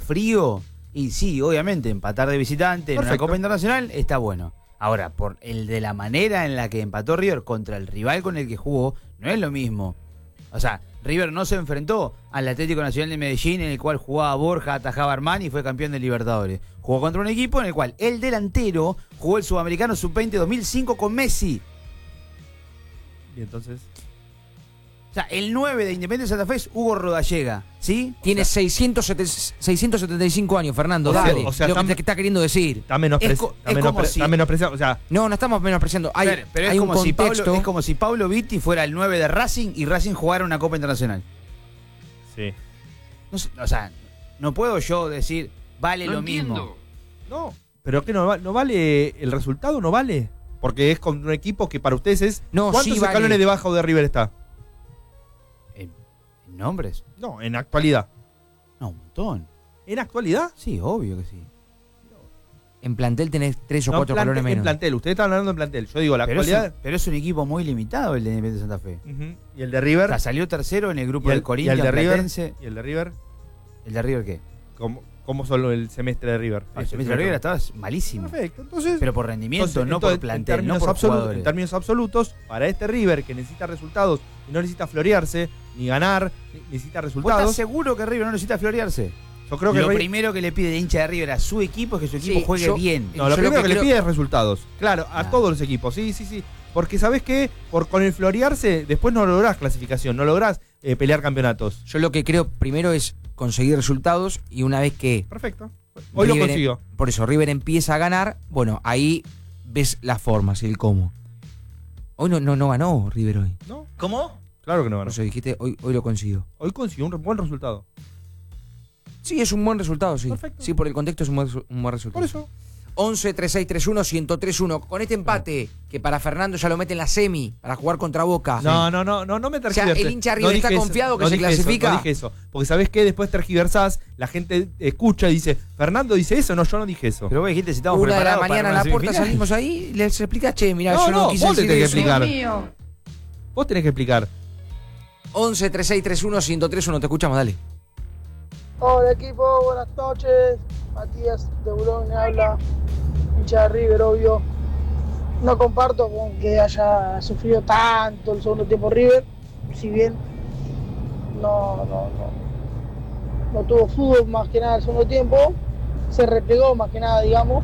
frío, y sí, obviamente, empatar de visitante en una Copa Internacional está bueno. Ahora, por el de la manera en la que empató River contra el rival con el que jugó, no es lo mismo. O sea, River no se enfrentó al Atlético Nacional de Medellín, en el cual jugaba Borja, atajaba Armani y fue campeón de Libertadores. Jugó contra un equipo en el cual el delantero jugó el Sudamericano Sub-20 2005 con Messi. Y entonces... O sea, el 9 de Independiente Santa Fe es Hugo Rodallega, ¿sí? Tiene 675 años, Fernando. Dale, o sea, lo que te está queriendo decir. Está menospreciado. O sea, no estamos menospreciando. Pero hay es, un como contexto. es como si Pablo Vitti fuera el 9 de Racing y Racing jugara una Copa Internacional. Sí. No sé, o sea, no puedo yo decir, vale No lo entiendo. mismo. No, pero que no vale el resultado, no vale. Porque es con un equipo que para ustedes es... No, ¿Cuántos sí vale. escalones debajo de River está? ¿En nombres? No, en actualidad. No, un montón. ¿En actualidad? Sí, obvio que sí. En plantel tenés 3 o No, 4 escalones menos. En plantel, ustedes están hablando en plantel. Yo digo, la Pero actualidad... pero es un equipo muy limitado el de Independiente Santa Fe. ¿Y el de River? O sea, salió tercero en el grupo ¿Y del el Corinthians, de River? Platense. ¿Y el de River? ¿El de River qué? ¿Cómo son el semestre de River? El semestre de River estaba malísimo. Perfecto, entonces... Pero por rendimiento, no entonces, por plantel, no en por jugadores. en términos absolutos, para este River que necesita resultados y no necesita florearse, ni ganar, necesita ¿Vos resultados. estás seguro que River no necesita florearse? Yo creo que lo primero que le pide el hincha de River a su equipo es que su equipo juegue bien. No, lo primero que le pide es resultados. Claro, a Ah. todos los equipos. Sí. Porque ¿sabés qué? Con el florearse, después no lográs clasificación, no lográs pelear campeonatos. Yo lo que creo primero es conseguir resultados y una vez que... Perfecto. Hoy River lo consiguió. Por eso, River empieza a ganar, bueno, ahí ves las formas y el cómo. Hoy no ganó River hoy. ¿No? ¿Cómo? Claro que no Por ganó. eso dijiste, hoy lo consiguió. Hoy consiguió un buen resultado. Sí, es un buen resultado, sí. Perfecto. Sí, por el contexto es un buen resultado. Por eso. 11-3631-1031. Con este empate, que para Fernando ya lo mete en la semi, para jugar contra Boca. No me O sea, tergiverses. el hincha River está dije confiado eso, que se dije eso, clasifica. no dije eso. Porque ¿sabés qué? Después tergiversás, la gente escucha y dice, Fernando dice eso. No, yo no dije eso. Pero vos dijiste si estamos 1 de la preparados mañana para a la una puerta semifinal. salimos ahí y les explicás, che, mirá, No, yo no quise vos te decir tenés que eso. explicar. Vos tenés que explicar. 11-3631-1031. Te escuchamos, dale. Hola equipo, buenas noches. Matías de Boulogne habla, hincha de River, obvio. No comparto con que haya sufrido tanto el segundo tiempo River, si bien no tuvo fútbol más que nada el segundo tiempo, se replegó más que nada, digamos.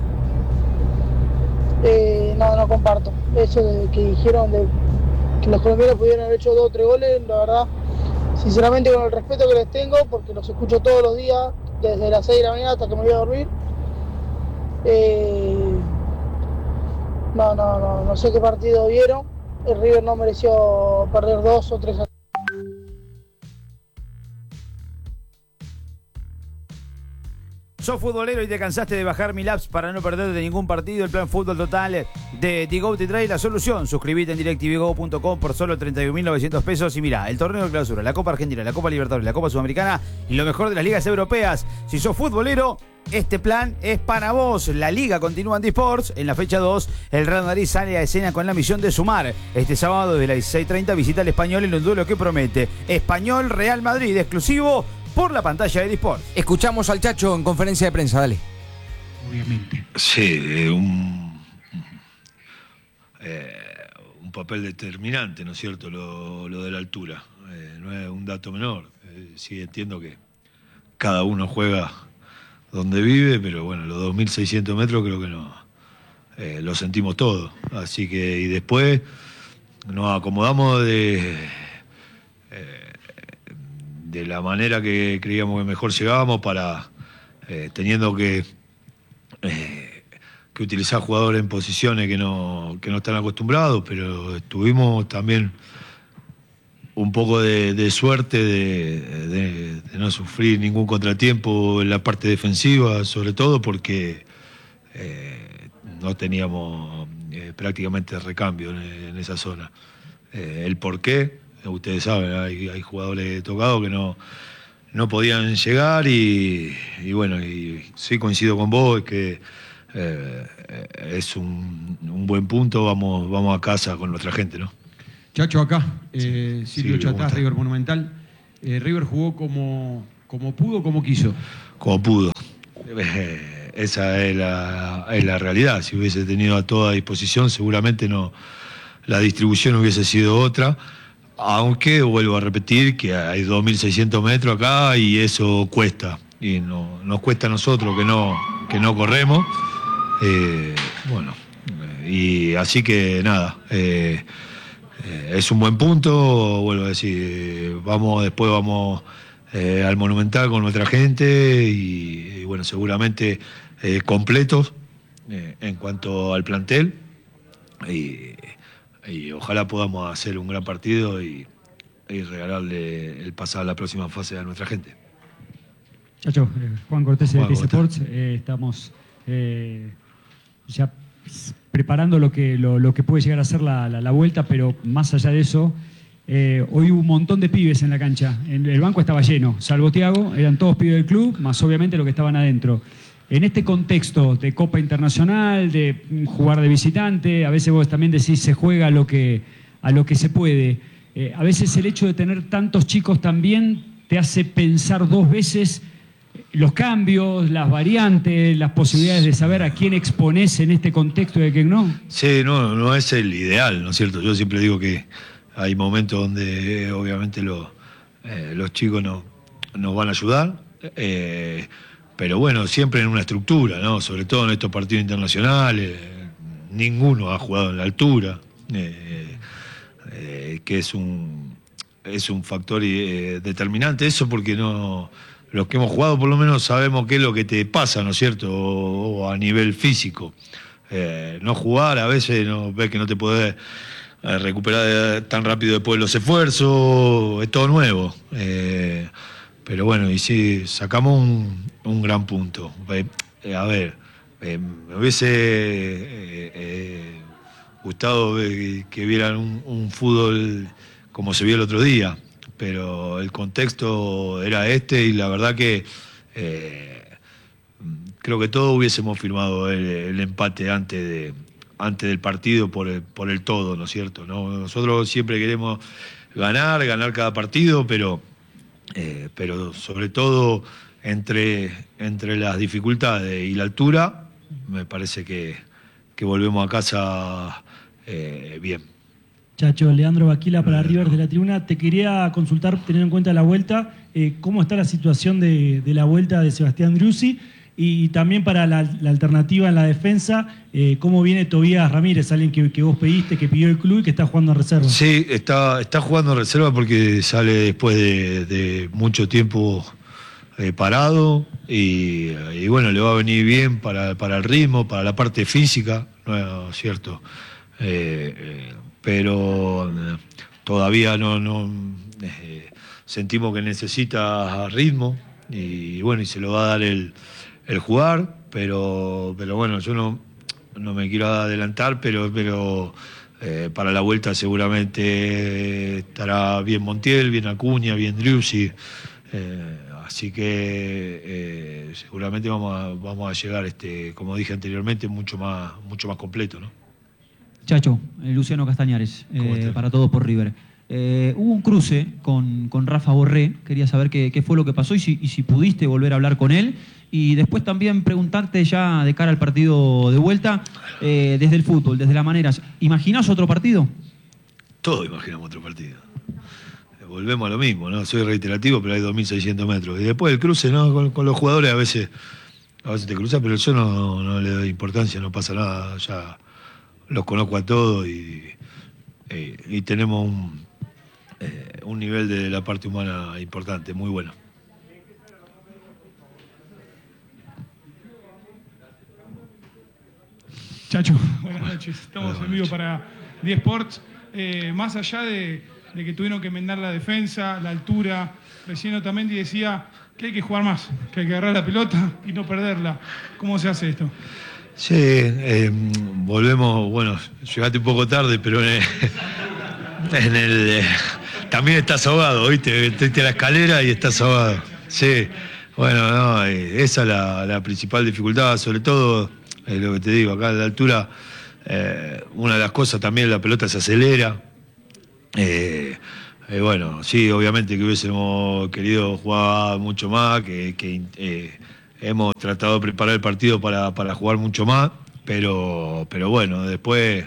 No comparto eso de que dijeron de que los colombianos pudieron haber hecho 2 o 3 goles, la verdad. Sinceramente, con el respeto que les tengo, porque los escucho todos los días, desde las 6 de la mañana hasta que me voy a dormir. No sé qué partido vieron. El River no mereció perder 2 o 3. Sos futbolero y te cansaste de bajar mil apps para no perderte ningún partido. El plan Fútbol Total de Digo te trae la solución. Suscríbete en DirecTVGo.com por solo 31.900 pesos. Y mira, el torneo de clausura, la Copa Argentina, la Copa Libertadores, la Copa Sudamericana y lo mejor de las ligas europeas. Si sos futbolero, este plan es para vos. La liga continúa en Disports. En la fecha 2, el Real Madrid sale a escena con la misión de sumar. Este sábado de las 16:30 visita al Español en un duelo que promete. Español Real Madrid, exclusivo por la pantalla de Disports. Escuchamos al Chacho en conferencia de prensa, dale. Obviamente. Sí, un papel determinante, ¿no es cierto? Lo de la altura. No es un dato menor. Sí entiendo que cada uno juega donde vive, pero bueno, los 2.600 metros creo que no. Lo sentimos todo. Así que, y después nos acomodamos de la manera que creíamos que mejor llegábamos para teniendo que utilizar jugadores en posiciones que no están acostumbrados, pero tuvimos también un poco de suerte de no sufrir ningún contratiempo en la parte defensiva, sobre todo porque no teníamos prácticamente recambio en esa zona. El porqué, ustedes saben, hay jugadores tocados que no podían llegar y bueno, y sí coincido con vos, es que es un buen punto, vamos a casa con nuestra gente, ¿no? Chacho acá, Silvio Silvio, ¿cómo Chatás, está? River Monumental. River jugó como pudo, como quiso. como pudo. Esa es la realidad. Si hubiese tenido a toda disposición, seguramente la distribución hubiese sido otra. Aunque, vuelvo a repetir, que hay 2.600 metros acá y eso cuesta. Y nos cuesta a nosotros que no corremos. Y así que nada, es un buen punto, vuelvo a decir, después vamos al Monumental con nuestra gente y bueno, seguramente completos en cuanto al plantel y ojalá podamos hacer un gran partido y regalarle el pasar a la próxima fase a nuestra gente. Chacho, Juan Cortés de Juan, TC ¿cómo Sports, estamos ya preparando lo que puede llegar a ser la vuelta, pero más allá de eso, hoy hubo un montón de pibes en la cancha. El banco estaba lleno, salvo Thiago, eran todos pibes del club, más obviamente los que estaban adentro. En este contexto de Copa Internacional, de jugar de visitante, a veces vos también decís se juega a lo que se puede. A veces el hecho de tener tantos chicos también te hace pensar dos veces los cambios, las variantes, las posibilidades de saber a quién exponés en este contexto y a quién no. Sí, no es el ideal, ¿no es cierto? Yo siempre digo que hay momentos donde obviamente los chicos nos van a ayudar, pero bueno, siempre en una estructura, ¿no? Sobre todo en estos partidos internacionales, ninguno ha jugado en la altura, que es un factor determinante, eso porque los que hemos jugado por lo menos sabemos qué es lo que te pasa, ¿no es cierto? O a nivel físico. No jugar, a veces ves que no te podés recuperar tan rápido después de los esfuerzos, es todo nuevo. Pero bueno, y sí, sacamos un gran punto. A ver, me hubiese gustado que vieran un fútbol como se vio el otro día, pero el contexto era y la verdad que creo que todos hubiésemos firmado el empate antes del partido por el todo, ¿no es cierto? ¿No? Nosotros siempre queremos ganar cada partido, pero sobre todo entre las dificultades y la altura, me parece que volvemos a casa bien. Chacho, Leandro Baquila para River de la Tribuna. Te quería consultar, teniendo en cuenta la vuelta, cómo está la situación de la vuelta de Sebastián Driussi y también para la alternativa en la defensa, cómo viene Tobías Ramírez, alguien que vos pediste, que pidió el club y que está jugando en reserva. Sí, está jugando en reserva porque sale después de mucho tiempo parado y bueno, le va a venir bien para el ritmo, para la parte física, ¿no es cierto? Pero todavía no sentimos que necesita ritmo y bueno, y se lo va a dar el jugar, pero bueno, yo no me quiero adelantar, pero para la vuelta seguramente estará bien Montiel, bien Acuña, bien Driussi, así que seguramente vamos a llegar, como dije anteriormente, mucho más completo, ¿no? Chacho, Luciano Castañares, para Todos por River. Hubo un cruce con Rafa Borré, quería saber qué fue lo que pasó y si pudiste volver a hablar con él. Y después también preguntarte ya de cara al partido de vuelta, desde el fútbol, desde las maneras, ¿imaginás otro partido? Todos imaginamos otro partido. Volvemos a lo mismo, ¿no? Soy reiterativo, pero hay 2.600 metros. Y después el cruce, ¿no? Con los jugadores a veces te cruzas, pero yo no le doy importancia, no pasa nada, ya los conozco a todos y tenemos un nivel de la parte humana importante, muy bueno. Chacho, buenas noches. Estamos en vivo para 10 Sports. Más allá de que tuvieron que enmendar la defensa, la altura, recién Otamendi decía que hay que jugar más, que hay que agarrar la pelota y no perderla. ¿Cómo se hace esto? Sí, volvemos, bueno, llegaste un poco tarde, pero también estás ahogado, ¿viste? Viste la escalera y estás ahogado. Sí, bueno, no, esa es la principal dificultad, sobre todo, lo que te digo, acá a la altura, una de las cosas también, la pelota se acelera, Bueno, sí, obviamente que hubiésemos querido jugar mucho más, que hemos tratado de preparar el partido para jugar mucho más, pero bueno, después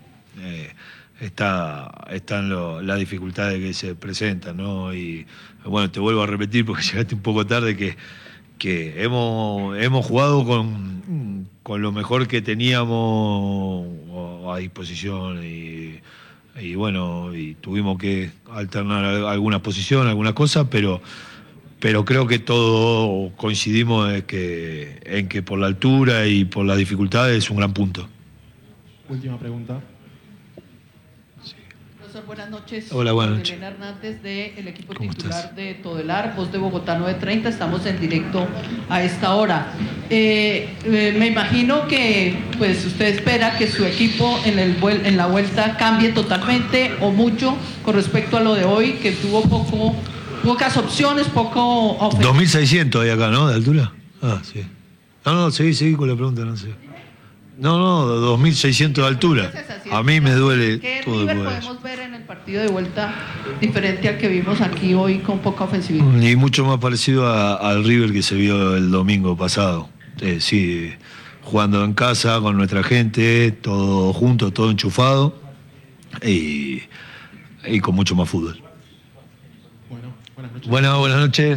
están las dificultades que se presentan, ¿no? Y bueno, te vuelvo a repetir porque llegaste un poco tarde que hemos jugado con lo mejor que teníamos a disposición y bueno, y tuvimos que alternar alguna posición, alguna cosa, pero creo que todos coincidimos en que por la altura y por las dificultades es un gran punto. Última pregunta. Profesor, buenas noches. Hola, buenas noches. Elena Hernández del equipo ¿Cómo titular estás? de Todelar, Voz de Bogotá 930. Estamos en directo a esta hora. Me imagino que pues usted espera que su equipo en la vuelta cambie totalmente o mucho con respecto a lo de hoy, que tuvo pocas opciones, poco ofensivo. 2600 hay acá, ¿no? De altura. Ah, sí. No, seguí con la pregunta, no sé. No, 2600 de altura. A mí me duele ¿Qué todo. River podemos ver en el partido de vuelta diferente al que vimos aquí hoy con poca ofensividad? Y mucho más parecido al River que se vio el domingo pasado. Sí, jugando en casa con nuestra gente, todo junto, todo enchufado y con mucho más fútbol. Buenas noches.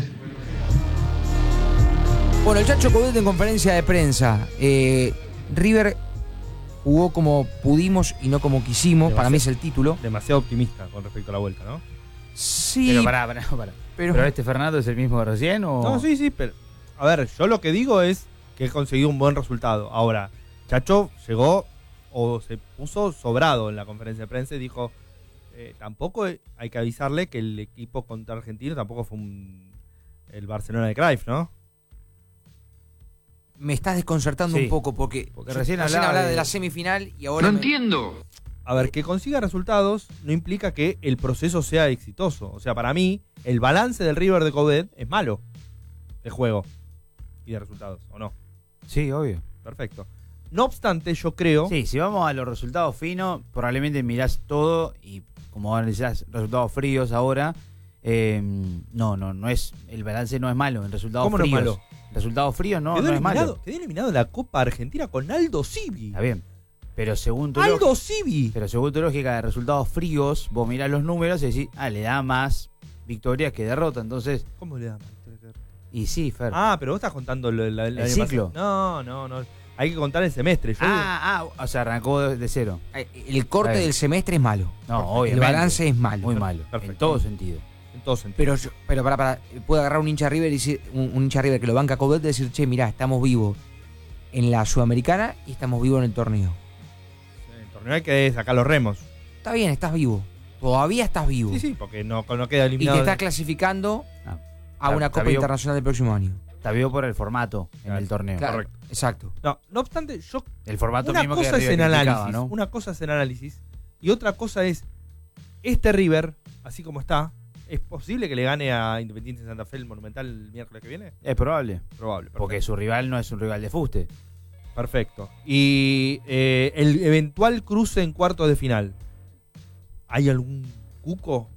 Bueno, el Chacho Coudet en conferencia de prensa. River jugó como pudimos y no como quisimos. Para mí es el título. Demasiado optimista con respecto a la vuelta, ¿no? Sí. Pero pará. ¿Pero este Fernando es el mismo de recién o...? No, sí, pero... A ver, yo lo que digo es que he conseguido un buen resultado. Ahora, Chacho llegó o se puso sobrado en la conferencia de prensa y dijo... tampoco hay que avisarle que el equipo contra Argentino tampoco fue el Barcelona de Cruyff, ¿no? Me estás desconcertando un poco porque recién hablaba de la semifinal y ahora... No entiendo. A ver, que consiga resultados no implica que el proceso sea exitoso. O sea, para mí, el balance del River de Coudet es malo de juego y de resultados, ¿o no? Sí, obvio. Perfecto. No obstante, yo creo... Sí, si vamos a los resultados finos, probablemente mirás todo y como analizás resultados fríos ahora, no es, el balance no es malo en resultados ¿Cómo fríos. no es malo? Resultados fríos no es malo. Quedó eliminado la Copa Argentina con Aldo Civi. Está bien. Pero según tu lógica de resultados fríos, vos mirás los números y decís, le da más victorias que derrota. Entonces, ¿cómo le da más victorias que derrota? Y sí, Fer. Ah, pero vos estás contando el ciclo. No. Hay que contar el semestre. O sea, arrancó de cero. El corte del semestre es malo. No, obviamente. El balance es malo. Muy malo. Perfecto. En todo sentido. Pero para puede agarrar un hincha River y decir, un hincha River que lo banca a Coudet y decir, che, mirá, estamos vivos en la Sudamericana y estamos vivos en el torneo. En el torneo hay que sacar los remos. Está bien, estás vivo. Todavía estás vivo. Sí, porque no queda eliminado. Y te estás clasificando a una Copa Internacional del próximo año. Está vivo por el formato en el torneo. Claro, correcto. Exacto. No obstante, el formato una mismo cosa que es River en análisis, criticaba, ¿no? Una cosa es en análisis y otra cosa es este River, así como está, ¿es posible que le gane a Independiente Santa Fe el Monumental el miércoles que viene? Es probable. Perfecto. Porque su rival no es un rival de fuste. Perfecto. Y el eventual cruce en cuartos de final, ¿hay algún cuco?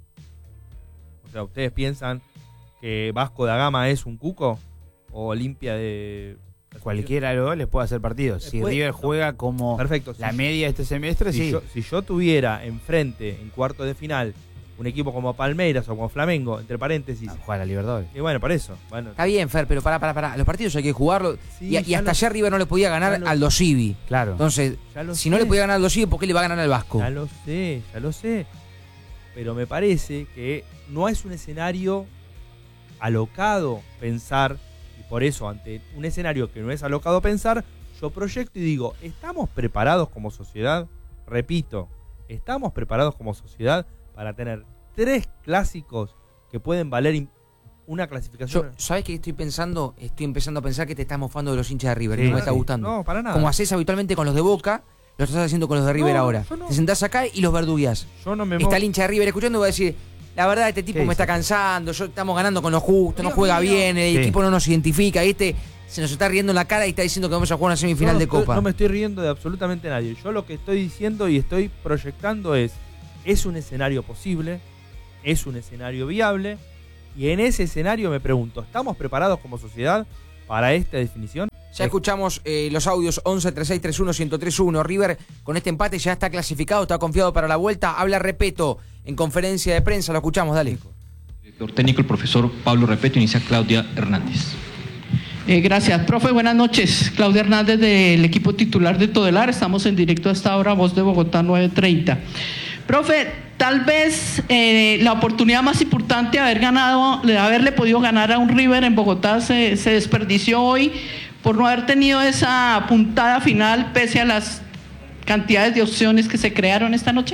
O sea, ¿ustedes piensan que Vasco da Gama es un cuco? ¿O Olimpia de...? Cualquiera de los dos les puede hacer partidos. Si River juega como la media de este semestre, sí. Si yo tuviera enfrente, en cuartos de final, un equipo como Palmeiras o como Flamengo, entre paréntesis... juega la Libertadores. Y bueno, por eso. Bueno. Está bien, Fer, pero pará. Los partidos hay que jugarlos. Sí, y hasta ayer River no le podía ganar al Aldo Civi. Claro. Entonces, si no le podía ganar al Aldo Civi, ¿por qué le va a ganar al Vasco? Ya lo sé. Pero me parece que no es un escenario alocado pensar... Por eso, ante un escenario que no es alocado pensar, yo proyecto y digo, ¿estamos preparados como sociedad? Repito, ¿estamos preparados como sociedad para tener 3 clásicos que pueden valer una clasificación? ¿Sabes qué estoy pensando? Estoy empezando a pensar que te estás mofando de los hinchas de River, Sí, no me está gustando. No, para nada. Como haces habitualmente con los de Boca, lo estás haciendo con los de River ahora. Te sentás acá y los verdugueás. Yo no me Está el hincha de River escuchando y va a decir... La verdad, este tipo me está cansando, estamos ganando con lo justo, no juega bien, el equipo no nos identifica, se nos está riendo en la cara y está diciendo que vamos a jugar una semifinal de Copa. No me estoy riendo de absolutamente nadie. Yo lo que estoy diciendo y estoy proyectando es un escenario posible, es un escenario viable. Y en ese escenario me pregunto, ¿estamos preparados como sociedad para esta definición? Ya escuchamos los audios 11 36 31 1031. River con este empate ya está clasificado, está confiado para la vuelta. Habla Repetto en conferencia de prensa, lo escuchamos, dale. Director técnico, el profesor Pablo Repetto, inicia Claudia Hernández. Gracias, profe. Buenas noches. Claudia Hernández del equipo titular de Todelar. Estamos en directo a esta hora, Voz de Bogotá 9:30. Profe, tal vez la oportunidad más importante de haberle podido ganar a un River en Bogotá se desperdició hoy por no haber tenido esa puntada final pese a las cantidades de opciones que se crearon esta noche.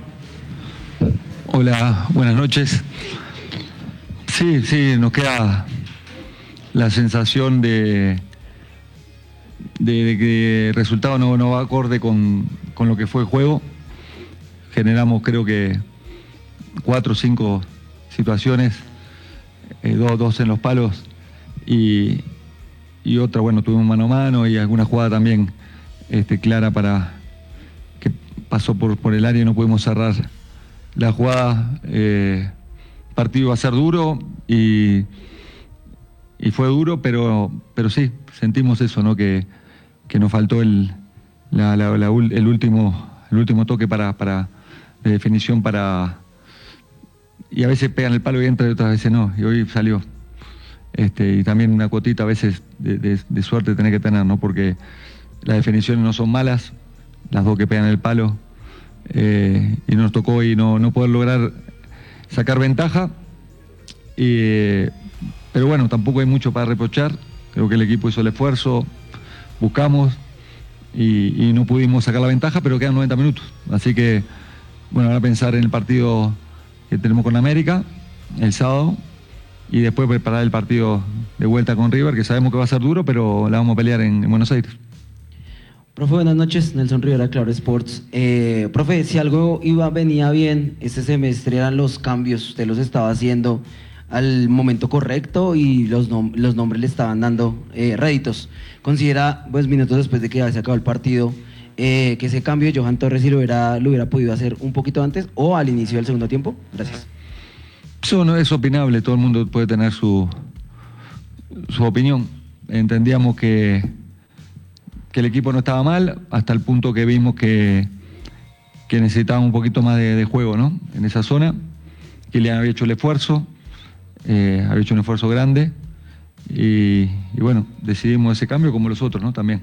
Hola, buenas noches. Sí, nos queda la sensación de que el resultado no va acorde con lo que fue el juego. Generamos creo que 4 o 5 situaciones, dos en los palos y otra, bueno, tuvimos mano a mano y alguna jugada también clara para que pasó por el área y no pudimos cerrar la jugada. El partido iba a ser duro y fue duro, pero sí, sentimos eso, ¿no? Que nos faltó el último toque de definición y a veces pegan el palo y entra y otras veces no, y hoy salió. Y también una cuotita a veces de suerte tenés que tener, ¿no? Porque las definiciones no son malas, las dos que pegan el palo, y nos tocó hoy no poder lograr sacar ventaja, pero bueno, tampoco hay mucho para reprochar. Creo que el equipo hizo el esfuerzo, buscamos y no pudimos sacar la ventaja, pero quedan 90 minutos. Así que, bueno, ahora pensar en el partido que tenemos con América el sábado y después preparar el partido de vuelta con River, que sabemos que va a ser duro, pero la vamos a pelear en Buenos Aires. Profe, buenas noches. Nelson Rivera, Claro Sports. Profe, si algo venía bien este semestre eran los cambios. Usted los estaba haciendo al momento correcto y los nombres le estaban dando réditos. Considera, pues minutos después de que ya se acabó el partido, que ese cambio de Johan Torres lo hubiera podido hacer un poquito antes o al inicio del segundo tiempo. Gracias. Eso no es opinable, todo el mundo puede tener su opinión. Entendíamos que el equipo no estaba mal hasta el punto que vimos que necesitaba un poquito más de juego, ¿no? En esa zona. Kylian había hecho el esfuerzo, había hecho un esfuerzo grande y bueno, decidimos ese cambio como los otros, ¿no? También.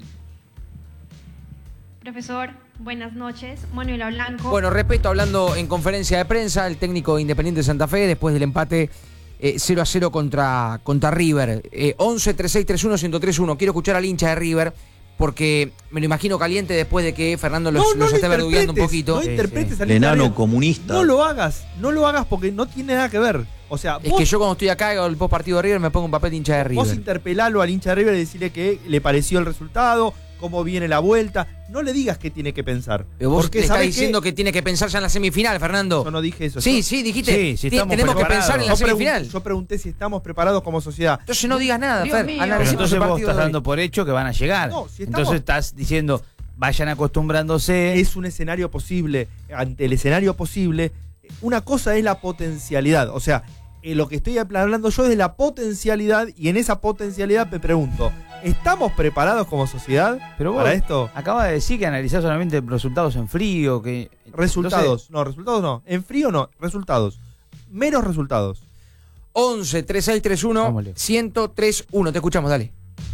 Profesor, buenas noches. Manuela Blanco. Bueno, Repetto hablando en conferencia de prensa, el técnico Independiente de Santa Fe, después del empate 0-0 contra River. 11 36 31 1031. Quiero escuchar al hincha de River, porque me lo imagino caliente después de que Fernando los esté verdugueando un poquito. No interpretes al enano comunista. No lo hagas porque no tiene nada que ver. O sea, es que yo cuando estoy acá, el post partido de River, me pongo un papel de hincha de River. Vos interpelalo al hincha de River y decirle que le pareció el resultado, cómo viene la vuelta. No le digas qué tiene que pensar. Pero vos le estás diciendo que tiene que pensar ya en la semifinal, Fernando. Yo no dije eso. Sí, dijiste. Sí, tenemos que pensar en la semifinal. Yo pregunté si estamos preparados como sociedad. Entonces no digas nada, Fer. Pero entonces vos estás dando por hecho que van a llegar. No, si entonces estás diciendo, vayan acostumbrándose. Es un escenario posible. Ante el escenario posible, una cosa es la potencialidad. O sea, lo que estoy hablando yo es de la potencialidad, y en esa potencialidad me pregunto, ¿estamos preparados como sociedad para esto? Acaba de decir que analizás solamente resultados en frío. Resultados no. En frío no, resultados. Meros resultados. 11 36 31 1031. Te escuchamos, dale.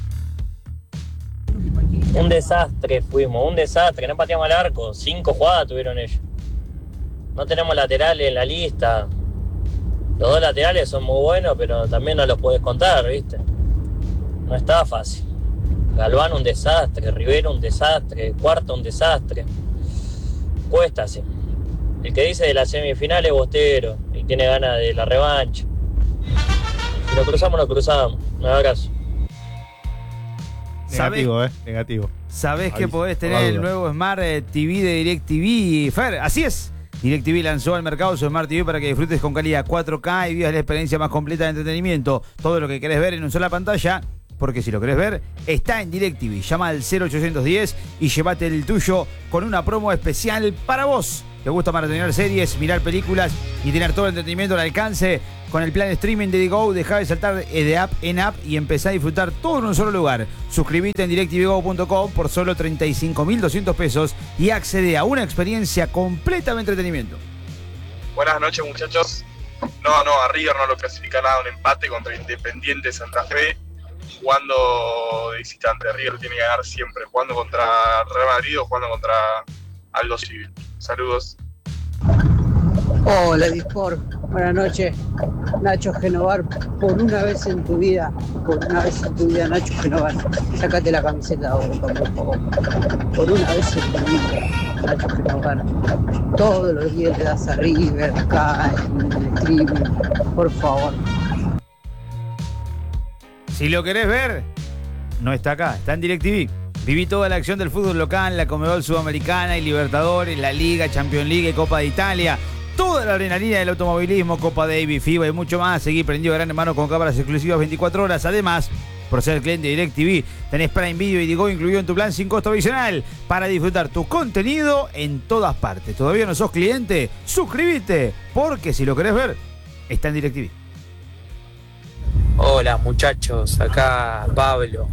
Un desastre fuimos, no pateamos al arco, 5 jugadas tuvieron ellos. No tenemos laterales en la lista. Los 2 laterales son muy buenos, pero también no los puedes contar, ¿viste? No estaba fácil. Galván un desastre, Rivero un desastre, Cuarta un desastre. Cuesta, sí. El que dice de la semifinal es bostero y tiene ganas de la revancha. Si lo cruzamos, lo cruzamos. Un abrazo. Negativo. Sabés que podés tener el nuevo Smart TV de DirecTV, Fer, así es. DirecTV lanzó al mercado su Smart TV para que disfrutes con calidad 4K y vivas la experiencia más completa de entretenimiento. Todo lo que querés ver en una sola pantalla, porque si lo querés ver, está en DirecTV. Llama al 0810 y llévate el tuyo con una promo especial para vos. ¿Te gusta maratonear series, mirar películas y tener todo el entretenimiento al alcance? Con el plan streaming de Digo, dejá de saltar de app en app y empezá a disfrutar todo en un solo lugar. Suscríbete en DirecTVGo.com por solo 35.200 pesos y accede a una experiencia completa de entretenimiento. Buenas noches, muchachos. No, a River no lo clasifica nada, un empate contra Independiente Santa Fe, jugando de visitante. River tiene que ganar siempre, jugando contra Real Madrid o jugando contra Aldo Civil. Saludos. Hola, Dispor. Buenas noches. Nacho Genovar, por una vez en tu vida, Nacho Genovar, sácate la camiseta, por favor. Por una vez en tu vida, Nacho Genovar. Todos los días le das a River, acá, en el streaming, por favor. Si lo querés ver, no está acá, está en DirecTV. Viví toda la acción del fútbol local, la Conmebol Sudamericana y Libertadores, la Liga, Champions League y Copa de Italia. Toda la adrenalina del automovilismo, Copa Davis, FIBA y mucho más. Seguí prendido Gran Hermano con cámaras exclusivas 24 horas. Además, por ser cliente de DirecTV, tenés Prime Video y Digo incluido en tu plan sin costo adicional para disfrutar tu contenido en todas partes. ¿Todavía no sos cliente? Suscríbete, porque si lo querés ver, está en DirecTV. Hola muchachos, acá Pablo.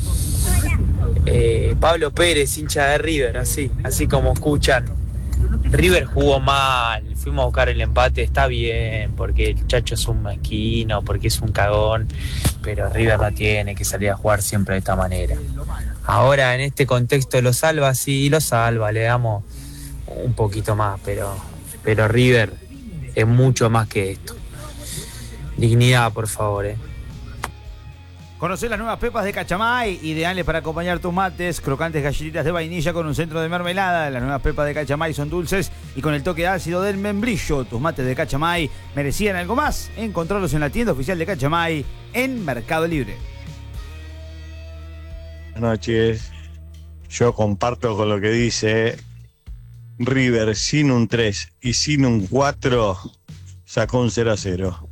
Pablo Pérez, hincha de River, así como escuchan. River jugó mal, fuimos a buscar el empate, está bien, porque el Chacho es un mezquino, porque es un cagón, pero River no tiene que salir a jugar siempre de esta manera. Ahora en este contexto lo salva, sí, lo salva, le damos un poquito más, pero River es mucho más que esto. Dignidad, por favor, Conocé las nuevas pepas de Cachamay, ideales para acompañar tus mates, crocantes galletitas de vainilla con un centro de mermelada. Las nuevas pepas de Cachamay son dulces y con el toque ácido del membrillo. Tus mates de Cachamay merecían algo más. Encontrarlos en la tienda oficial de Cachamay en Mercado Libre. Buenas noches. Yo comparto con lo que dice River. Sin un 3 y sin un 4 sacó un 0-0.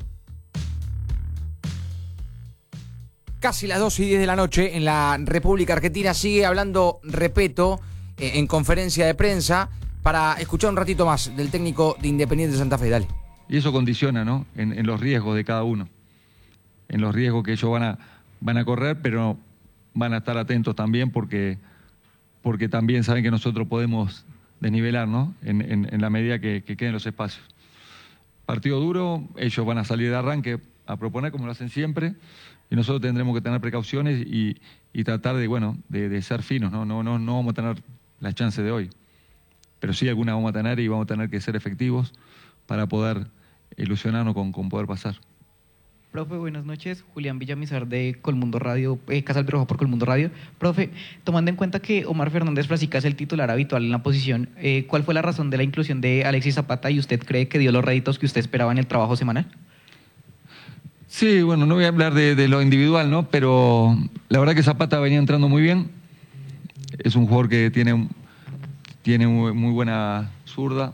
Casi las 2:10 de la noche en la República Argentina. Sigue hablando Repeto en conferencia de prensa para escuchar un ratito más del técnico de Independiente Santa Fe. Dale. Y eso condiciona, ¿no? En los riesgos de cada uno. En los riesgos que ellos van a correr, pero van a estar atentos también porque también saben que nosotros podemos desnivelar, ¿no? En la medida que queden los espacios. Partido duro, ellos van a salir de arranque a proponer como lo hacen siempre. Y nosotros tendremos que tener precauciones y tratar de ser finos, ¿no? No vamos a tener las chances de hoy. Pero sí algunas vamos a tener y vamos a tener que ser efectivos para poder ilusionarnos con poder pasar. Profe, buenas noches. Julián Villamizar de Colmundo Radio, Casa del Rojo por Colmundo Radio. Profe, tomando en cuenta que Omar Fernández Frasica es el titular habitual en la posición, ¿cuál fue la razón de la inclusión de Alexis Zapata y usted cree que dio los réditos que usted esperaba en el trabajo semanal? Sí, bueno, no voy a hablar de lo individual, ¿no? Pero la verdad que Zapata venía entrando muy bien. Es un jugador que tiene muy buena zurda.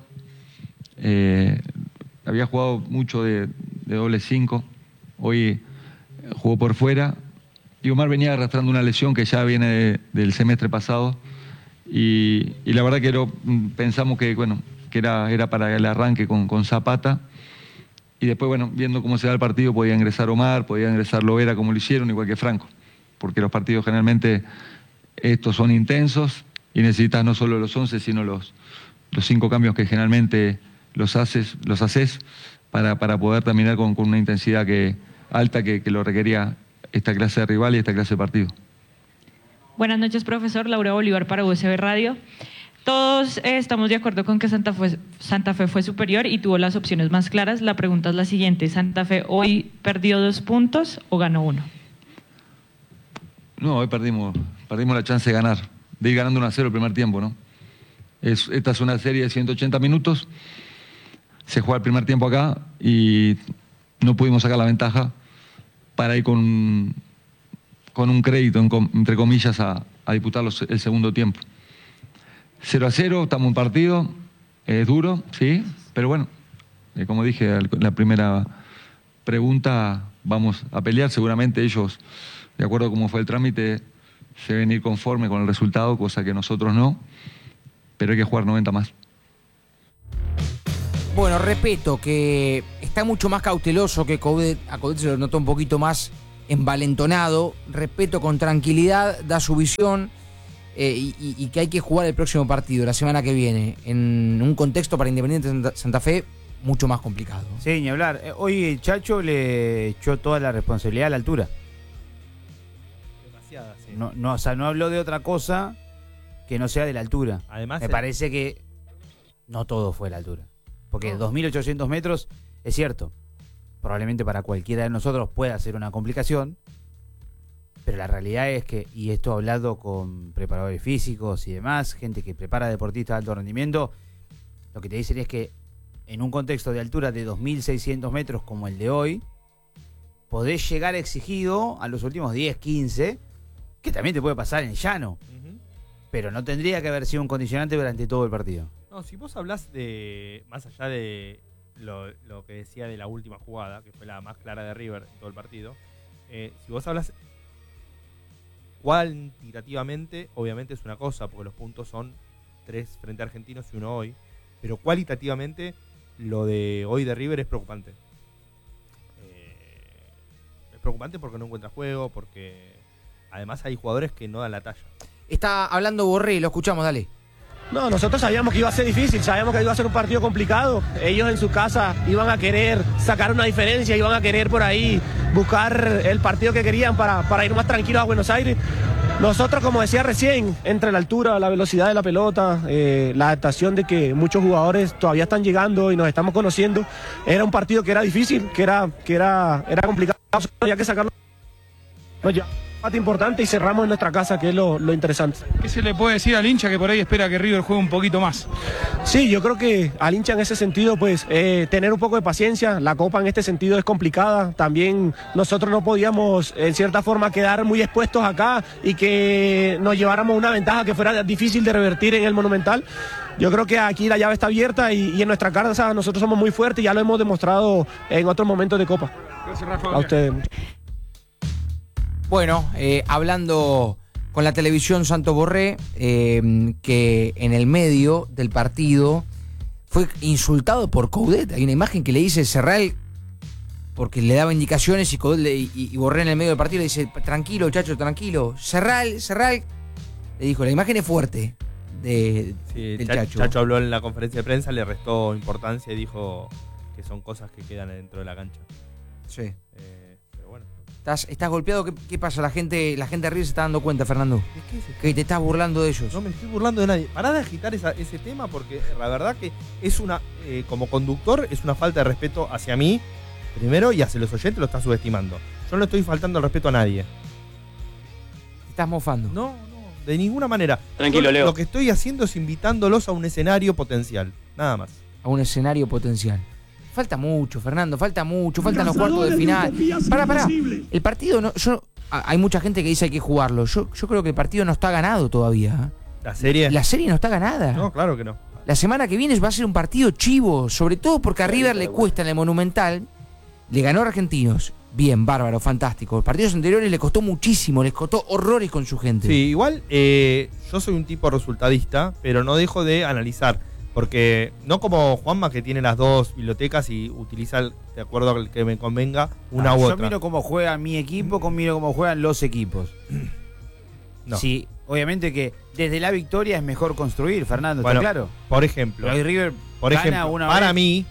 Había jugado mucho de doble 5. Hoy jugó por fuera. Y Omar venía arrastrando una lesión que ya viene del semestre pasado. Y la verdad que pensamos que era para el arranque con Zapata. Y después, viendo cómo se da el partido, podía ingresar Omar, podía ingresar Lovera, como lo hicieron, igual que Franco. Porque los partidos generalmente estos son intensos y necesitas no solo los 11, sino los 5 cambios que generalmente los haces para poder terminar con una intensidad alta que lo requería esta clase de rival y esta clase de partido. Buenas noches, profesor. Laura Bolívar para USB Radio. Todos estamos de acuerdo con que Santa Fe fue superior y tuvo las opciones más claras. La pregunta es la siguiente: ¿Santa Fe hoy perdió 2 puntos o ganó 1? No, hoy perdimos la chance de ganar, de ir ganando 1-0 el primer tiempo, ¿no? Esta es una serie de 180 minutos, se juega el primer tiempo acá y no pudimos sacar la ventaja para ir con un crédito, entre comillas, a disputar el segundo tiempo. 0-0, estamos en un partido, es duro, sí, pero bueno, como dije en la primera pregunta, vamos a pelear. Seguramente ellos, de acuerdo a cómo fue el trámite, se deben ir conforme con el resultado, cosa que nosotros no, pero hay que jugar 90 más. Bueno, respeto que está mucho más cauteloso que Coudet. A Coudet se lo notó un poquito más envalentonado. Respeto con tranquilidad, da su visión y que hay que jugar el próximo partido, la semana que viene, en un contexto para Independiente Santa Fe mucho más complicado. Sí, ni hablar. Hoy el Chacho le echó toda la responsabilidad a la altura. Demasiada, sí. O sea, no habló de otra cosa que no sea de la altura. Además, me parece que no todo fue la altura. Porque 2.800 metros, es cierto, probablemente para cualquiera de nosotros pueda ser una complicación, pero la realidad es que, y esto hablado con preparadores físicos y demás, gente que prepara deportistas de alto rendimiento, lo que te dicen es que en un contexto de altura de 2.600 metros como el de hoy, podés llegar exigido a los últimos 10, 15, que también te puede pasar en llano. Pero no tendría que haber sido un condicionante durante todo el partido. No, si vos hablás de, más allá de lo que decía de la última jugada, que fue la más clara de River en todo el partido, si vos hablas cuantitativamente, obviamente es una cosa, porque los puntos son 3 frente a Argentinos y 1 hoy, pero cualitativamente lo de hoy de River es preocupante. Es preocupante porque no encuentra juego, porque además hay jugadores que no dan la talla. Está hablando Borré, lo escuchamos, dale. No, nosotros sabíamos que iba a ser difícil, sabíamos que iba a ser un partido complicado. Ellos en su casa iban a querer sacar una diferencia, iban a querer por ahí buscar el partido que querían para ir más tranquilos a Buenos Aires. Nosotros, como decía recién, entre la altura, la velocidad de la pelota, la adaptación de que muchos jugadores todavía están llegando y nos estamos conociendo, era un partido que era difícil, que era complicado, había que sacarlo. Importante y cerramos en nuestra casa, que es lo interesante. ¿Qué se le puede decir al hincha que por ahí espera que River juegue un poquito más? Sí, yo creo que al hincha en ese sentido, pues, tener un poco de paciencia. La Copa en este sentido es complicada. También nosotros no podíamos, en cierta forma, quedar muy expuestos acá y que nos lleváramos una ventaja que fuera difícil de revertir en el Monumental. Yo creo que aquí la llave está abierta y en nuestra casa nosotros somos muy fuertes y ya lo hemos demostrado en otros momentos de Copa. Gracias, Rafa. A ustedes. Bueno, hablando con la televisión Santo Borré, que en el medio del partido fue insultado por Coudet. Hay una imagen que le dice Serral, porque le daba indicaciones y Coudet y Borré en el medio del partido le dice, tranquilo, chacho, tranquilo. Serral, le dijo, la imagen es fuerte del Chacho. Chacho habló en la conferencia de prensa, le restó importancia y dijo que son cosas que quedan dentro de la cancha. Sí. Pero bueno. ¿Estás golpeado? ¿Qué pasa? La gente de River se está dando cuenta, Fernando. Que te estás burlando de ellos. No me estoy burlando de nadie. Pará de agitar ese tema porque la verdad que es una, como conductor, es una falta de respeto hacia mí, primero, y hacia los oyentes lo estás subestimando. Yo no estoy faltando el respeto a nadie. ¿Te estás mofando? No, de ninguna manera. Tranquilo, Leo. Lo que estoy haciendo es invitándolos a un escenario potencial, nada más. A un escenario potencial. Falta mucho, Fernando, faltan los cuartos de final. Pará. El partido, hay mucha gente que dice hay que jugarlo. Yo creo que el partido no está ganado todavía. ¿La serie? La serie no está ganada. No, claro que no. La semana que viene va a ser un partido chivo, sobre todo porque a River le cuesta en el Monumental. Le ganó a Argentinos. Bien, bárbaro, fantástico. Los partidos anteriores le costó muchísimo, les costó horrores con su gente. Sí, igual yo soy un tipo resultadista, pero no dejo de analizar. Porque no como Juanma, que tiene las dos bibliotecas y utiliza, de acuerdo al que me convenga, una u otra. Yo miro cómo juega mi equipo, miro cómo juegan los equipos. No. Sí, obviamente que desde la victoria es mejor construir, Fernando, ¿está claro? Por ejemplo, pero River gana una para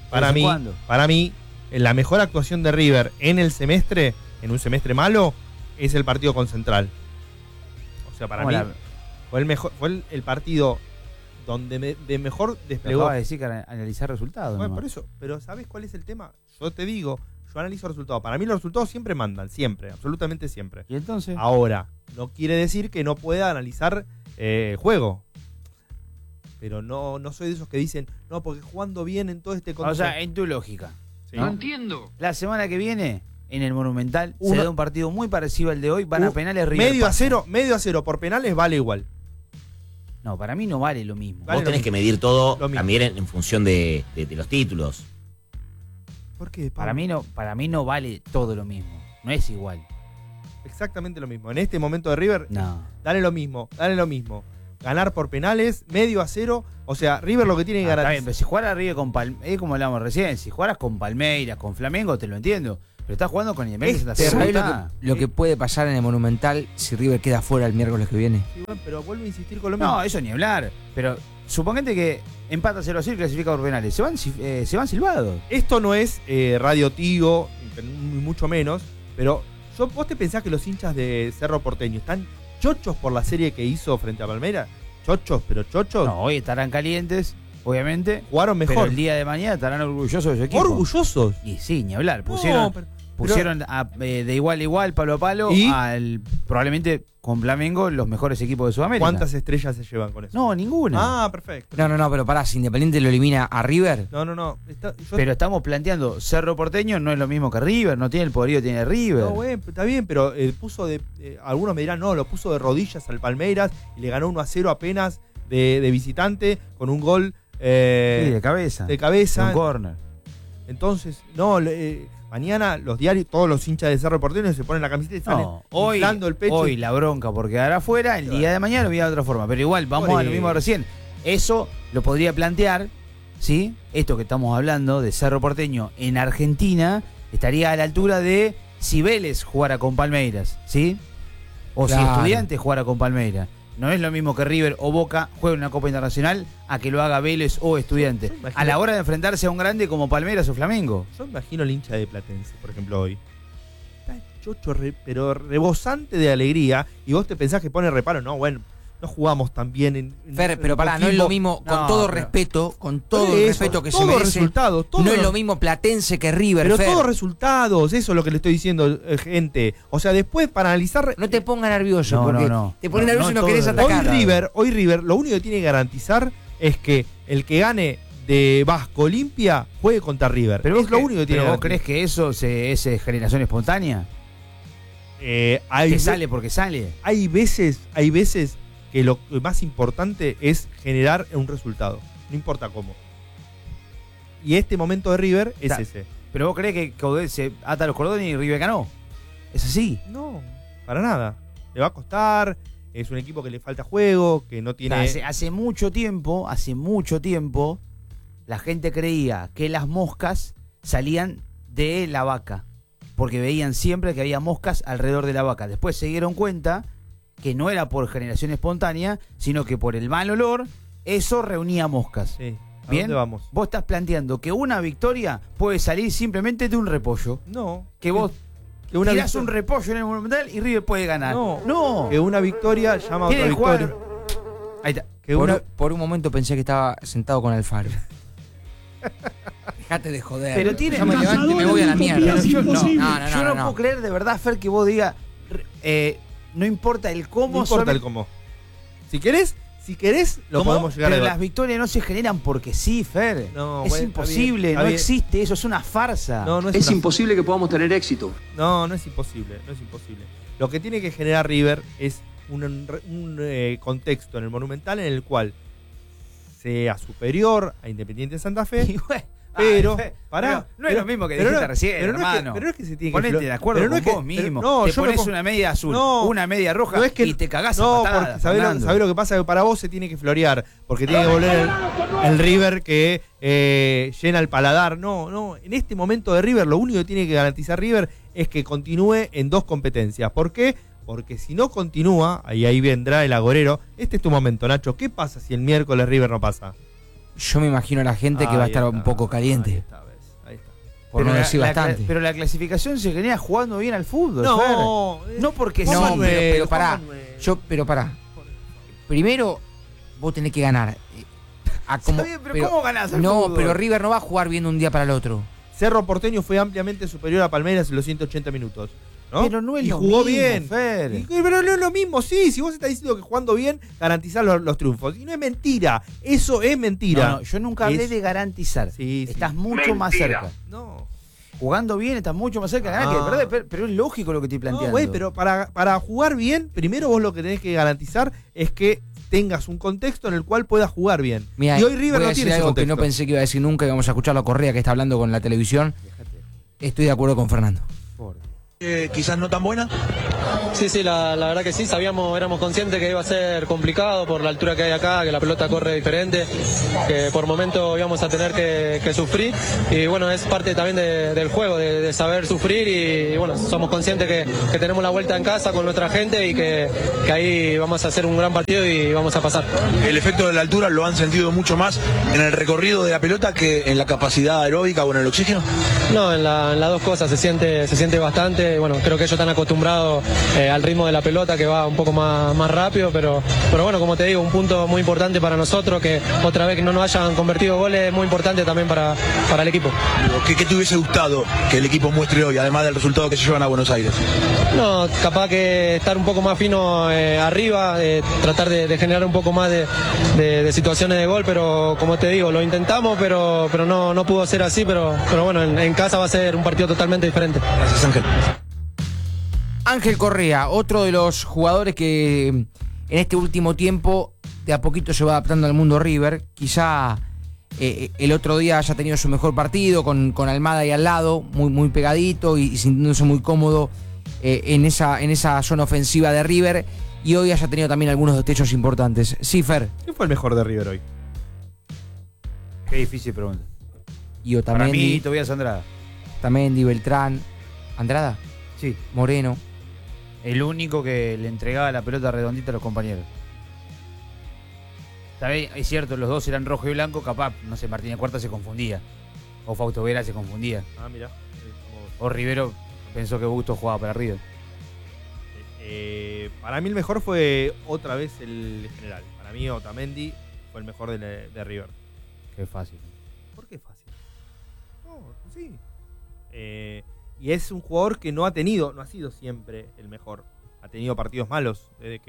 vez, mí, la mejor actuación de River en el semestre, en un semestre malo, es el partido con Central. O sea, para mí fue el partido donde de mejor desplegó. Acaba de decir que analizar resultados. Bueno, por eso. Pero ¿sabes cuál es el tema? Yo te digo, yo analizo resultados. Para mí los resultados siempre mandan, siempre, absolutamente siempre. ¿Y entonces? Ahora, no quiere decir que no pueda analizar juego. Pero no soy de esos que dicen, no, porque jugando bien en todo este contexto. O sea, en tu lógica. ¿Sí? No entiendo. La semana que viene, en el Monumental, se da un partido muy parecido al de hoy, van a penales River. Medio a cero por penales vale igual. No, para mí no vale lo mismo. Vos tenés que medir todo también en función de los títulos. ¿Por qué? Para mí no vale todo lo mismo. No es igual. Exactamente lo mismo. En este momento de River, no. Dale lo mismo. ganar por penales, 1-0. O sea, River lo que tiene que Está garantizar. bien, pero si jugara River con Palmeiras, es como hablamos recién, si jugaras con Palmeiras, con Flamengo, te lo entiendo. Pero estás jugando con Independiente Santa Fe. ¿Sabés lo que puede pasar en el Monumental si River queda fuera el miércoles que viene? Sí, bueno, pero vuelvo a insistir con lo mismo. No, eso ni hablar. Pero suponete que empata 0-0 y clasifica por penales. Se van silbados. Esto no es Radio Tigo, ni mucho menos, pero ¿vos te pensás que los hinchas de Cerro Porteño están chochos por la serie que hizo frente a Palmeiras? ¿Chochos, pero chochos? No, hoy estarán calientes, obviamente. Jugaron mejor. Pero el día de mañana estarán orgullosos de su equipo. ¿Orgullosos? Y sí, ni hablar. Pusieron, de igual a igual, palo a palo, ¿Y? Probablemente con Flamengo los mejores equipos de Sudamérica. ¿Cuántas estrellas se llevan con eso? No, ninguna. Ah, perfecto. No, pero pará, si Independiente lo elimina a River. No. Pero estamos planteando, Cerro Porteño no es lo mismo que River, no tiene el poderío que tiene River. No, bueno, está bien, pero puso algunos me dirán, no, lo puso de rodillas al Palmeiras y le ganó 1-0 apenas de visitante con un gol Sí, de cabeza. De cabeza. Un córner. Entonces, mañana los diarios, todos los hinchas de Cerro Porteño se ponen la camiseta y salen inflando el pecho. Hoy la bronca por quedar afuera, el día de mañana lo voy a de otra forma. Pero igual, vamos a lo mismo de recién. Eso lo podría plantear, ¿sí? Esto que estamos hablando de Cerro Porteño en Argentina estaría a la altura de si Vélez jugara con Palmeiras, ¿sí? O Claro. si Estudiantes jugara con Palmeiras. No es lo mismo que River o Boca jueguen una Copa Internacional a que lo haga Vélez o Estudiantes. A la hora de enfrentarse a un grande como Palmeiras o Flamengo. Yo imagino el hincha de Platense, por ejemplo, hoy. Está chocho, pero rebosante de alegría. Y vos te pensás que pone reparo. No, bueno, no jugamos tan bien en Fer, pero pará, no es lo mismo, con todo respeto que se merece. Resultados, no es lo mismo Platense que River, Pero Fer. todos resultados, eso es lo que le estoy diciendo, gente. O sea, después para analizar. No te pongas nervioso, porque te pones nervioso y no querés Hoy atacar. River, lo único que tiene que garantizar es que el que gane de Vasco Olimpia juegue contra River. Pero es lo único que tiene que ¿Vos crees que eso es generación espontánea? Que sale porque sale. Hay veces que lo más importante es generar un resultado, no importa cómo. Y este momento de River es ese. ¿Pero vos crees que Caudel se ata los cordones y River ganó? ¿Es así? No, para nada. Le va a costar, es un equipo que le falta juego, que no tiene... Hace mucho tiempo, la gente creía que las moscas salían de la vaca, porque veían siempre que había moscas alrededor de la vaca. Después se dieron cuenta que no era por generación espontánea, sino que por el mal olor, eso reunía moscas. Sí. ¿A ¿Bien? dónde vamos? Vos estás planteando que una victoria puede salir simplemente de un repollo. No. Que vos que una tirás un repollo en el Monumental y River puede ganar. No. Que una victoria llama a otra victoria. Ahí está. Por un momento pensé que estaba sentado con Alfaro. Dejate de joder. Pero tiene... Yo me levanto y me voy a la mierda. Yo no No. puedo creer de verdad, Fer, que vos digas... no importa el cómo... No importa el cómo. Si querés, lo podemos llegar a Pero ver. las victorias no se generan porque sí, Fer. No, es bueno, imposible, está no bien. existe eso, es una farsa. No Es imposible que podamos tener éxito. No es imposible, no es imposible. Lo que tiene que generar River es un contexto en el Monumental en el cual sea superior a Independiente Santa Fe, pero pará. No es lo mismo que dijiste recién, hermano. Pero no es que se tiene que... Ponete de acuerdo pero no con es que- vos mismo. pero no, te yo me pones pongo- una media azul, No, una media roja no es que- y te cagás no, a patadas, porque ¿sabés Fernando. lo que pasa? Que para vos se tiene que florear, porque tiene que volver el River que llena el paladar. No, en este momento de River lo único que tiene que garantizar River es que continúe en dos competencias. ¿Por qué? Porque si no continúa, ahí vendrá el agorero. Este es tu momento, Nacho. ¿Qué pasa si el miércoles River no pasa? Yo me imagino a la gente que va a estar un poco caliente. Ahí está. Por no decir bastante. Pero la clasificación se genera jugando bien al fútbol, No, Fer. No porque No, sí. pero pará. Pero pará. Primero, vos tenés que ganar. Está bien, pero ¿cómo ganás al No, fútbol? pero River no va a jugar bien de un día para el otro. Cerro Porteño fue ampliamente superior a Palmeiras en los 180 minutos. ¿no? Pero no es y lo jugó mismo, bien. Fer. Pero no es lo mismo, sí. Si vos estás diciendo que jugando bien, garantizás los triunfos. Y no es mentira. Eso es mentira. No, yo nunca hablé de garantizar. Estás mucho más cerca. No. Jugando bien estás mucho más cerca de ganar que de perder, pero es lógico lo que estoy planteando. No, güey, pero para jugar bien, primero vos lo que tenés que garantizar es que tengas un contexto en el cual puedas jugar bien. Mirá, y hoy River voy a no decir tiene ese algo que contexto. no pensé que iba a decir nunca, y vamos a escucharlo a Correa que está hablando con la televisión. Estoy de acuerdo con Fernando. Quizás no tan buena. Sí, la verdad que sí, éramos conscientes que iba a ser complicado por la altura que hay acá, que la pelota corre diferente, que por momentos íbamos a tener que sufrir y bueno, es parte también del juego, de saber sufrir y bueno, somos conscientes que tenemos la vuelta en casa con nuestra gente y que ahí vamos a hacer un gran partido y vamos a pasar. El efecto de la altura lo han sentido mucho más en el recorrido de la pelota que en la capacidad aeróbica o en el oxígeno. No, en las dos cosas se siente bastante. Bueno, creo que ellos están acostumbrados al ritmo de la pelota que va un poco más rápido, pero bueno, como te digo, un punto muy importante para nosotros, que otra vez que no nos hayan convertido goles es muy importante también para el equipo. ¿Qué te hubiese gustado que el equipo muestre hoy, además del resultado que se llevan a Buenos Aires? No, capaz que estar un poco más fino arriba, tratar de generar un poco más de situaciones de gol, pero como te digo, lo intentamos, pero no pudo ser así, pero bueno, en casa va a ser un partido totalmente diferente. Gracias, Ángel. Ángel Correa, otro de los jugadores que en este último tiempo de a poquito se va adaptando al mundo River. Quizá el otro día haya tenido su mejor partido con Almada ahí al lado, muy pegadito y sintiéndose muy cómodo en esa zona ofensiva de River, y hoy haya tenido también algunos destellos importantes. Sí, Fer. ¿Quién fue el mejor de River hoy? Qué difícil pregunta. Y Otamendi. Para mí, Tobías Andrada. Otamendi, Beltrán. ¿Andrada? Sí. Moreno. El único que le entregaba la pelota redondita a los compañeros. ¿Sabés? Es cierto, los dos eran rojo y blanco, capaz, no sé, Martínez Cuarta se confundía. O Fausto Vera se confundía. Ah, mira. O Rivero pensó que Busto jugaba para River. Para mí el mejor fue otra vez el general. Para mí Otamendi fue el mejor de River. Qué fácil. ¿Por qué fácil? No, sí. Y es un jugador que no ha sido siempre el mejor. Ha tenido partidos malos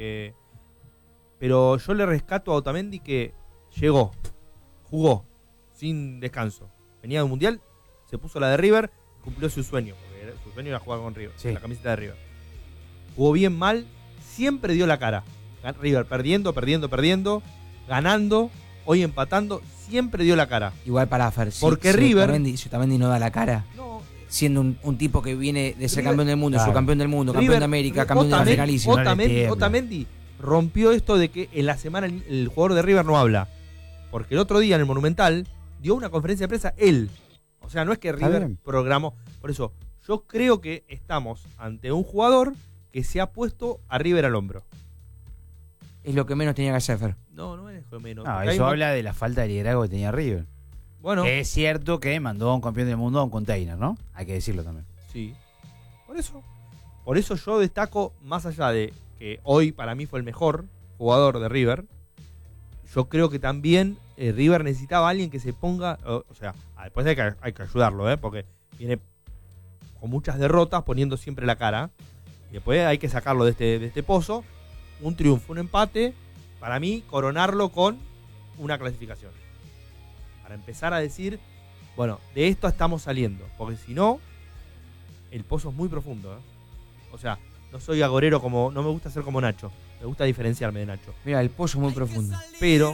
pero yo le rescato a Otamendi que jugó sin descanso. Venía del Mundial, se puso la de River, cumplió su sueño, porque su sueño era jugar con River, sí, la camiseta de River. Jugó bien, mal, siempre dio la cara. River perdiendo, ganando, hoy empatando, siempre dio la cara. Igual para Fer, porque River... Si Otamendi no da la cara... Siendo un tipo que viene de ser campeón del mundo, subcampeón del mundo, River, campeón de América, campeón de la finalísima. Otamendi rompió esto de que en la semana el jugador de River no habla. Porque el otro día en el Monumental dio una conferencia de prensa él. O sea, no es que River programó. Por eso, yo creo que estamos ante un jugador que se ha puesto a River al hombro. Es lo que menos tenía que hacer, Fer. No es lo menos. No, eso habla de la falta de liderazgo que tenía River. Bueno. Que es cierto que mandó a un campeón del mundo a un container, ¿no? Hay que decirlo también. Sí. Por eso yo destaco, más allá de que hoy para mí fue el mejor jugador de River, yo creo que también River necesitaba a alguien que se ponga, o sea, después hay que ayudarlo, porque viene con muchas derrotas, poniendo siempre la cara, y después hay que sacarlo de este pozo. Un triunfo, un empate, para mí coronarlo con una clasificación. Para empezar a decir, bueno, de esto estamos saliendo. Porque si no, el pozo es muy profundo. O sea, no soy agorero como... No me gusta ser como Nacho. Me gusta diferenciarme de Nacho. Mira, el pozo es muy profundo. Pero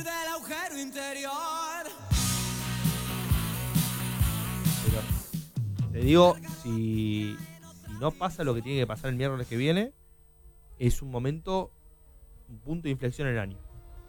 te digo, si no pasa lo que tiene que pasar el miércoles que viene, es un punto de inflexión en el año.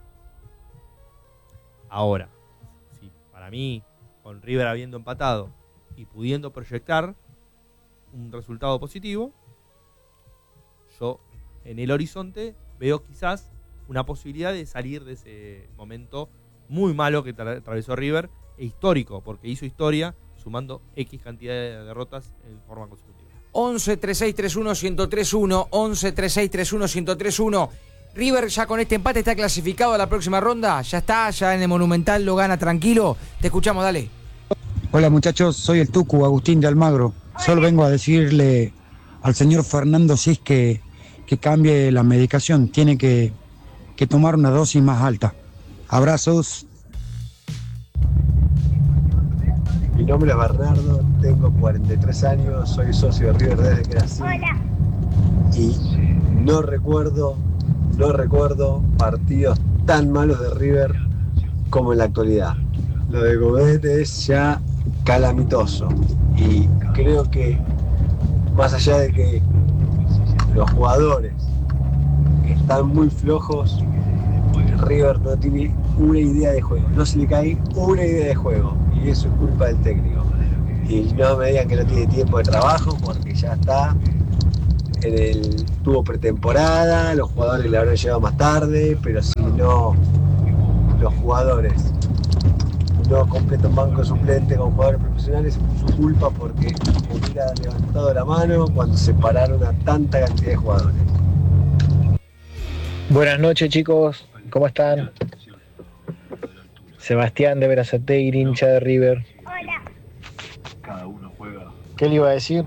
Ahora, para mí, con River habiendo empatado y pudiendo proyectar un resultado positivo, yo en el horizonte veo quizás una posibilidad de salir de ese momento muy malo que atravesó River, e histórico, porque hizo historia sumando X cantidad de derrotas en forma consecutiva. 11-3631-1031, 11-3631-1031. River ya con este empate está clasificado a la próxima ronda. Ya en el Monumental lo gana tranquilo. Te escuchamos, dale. Hola muchachos, soy el Tucu, Agustín de Almagro. Solo vengo a decirle al señor Fernando Cis que cambie la medicación. Tiene que tomar una dosis más alta. Abrazos. Mi nombre es Bernardo, tengo 43 años, soy socio de River desde que nací. Hola. Y no recuerdo partidos tan malos de River como en la actualidad. Lo de Godet es ya calamitoso y creo que más allá de que los jugadores están muy flojos, River no tiene una idea de juego, no se le cae una idea de juego, y eso es culpa del técnico. Y no me digan que no tiene tiempo de trabajo, porque ya está. Tuvo pretemporada, los jugadores le habrán llegado más tarde, pero si no, los jugadores no completan banco suplente con jugadores profesionales, es su culpa, porque hubiera levantado la mano cuando separaron a tanta cantidad de jugadores. Buenas noches, chicos, ¿cómo están? Sebastián de Berazategui, hincha de River. ¿Qué le iba a decir?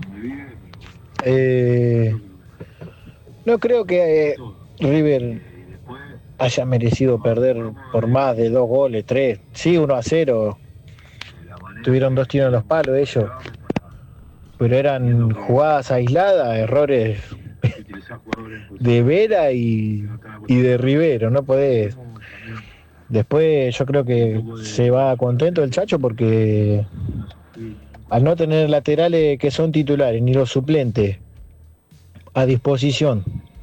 No creo que River haya merecido perder por más de 2 goles, 3. Sí, 1-0. Tuvieron 2 tiros en los palos ellos. Pero eran jugadas aisladas, errores de Vera y de Rivero. No podés. Después yo creo que se va contento el Chacho, porque al no tener laterales que son titulares ni los suplentes a disposición,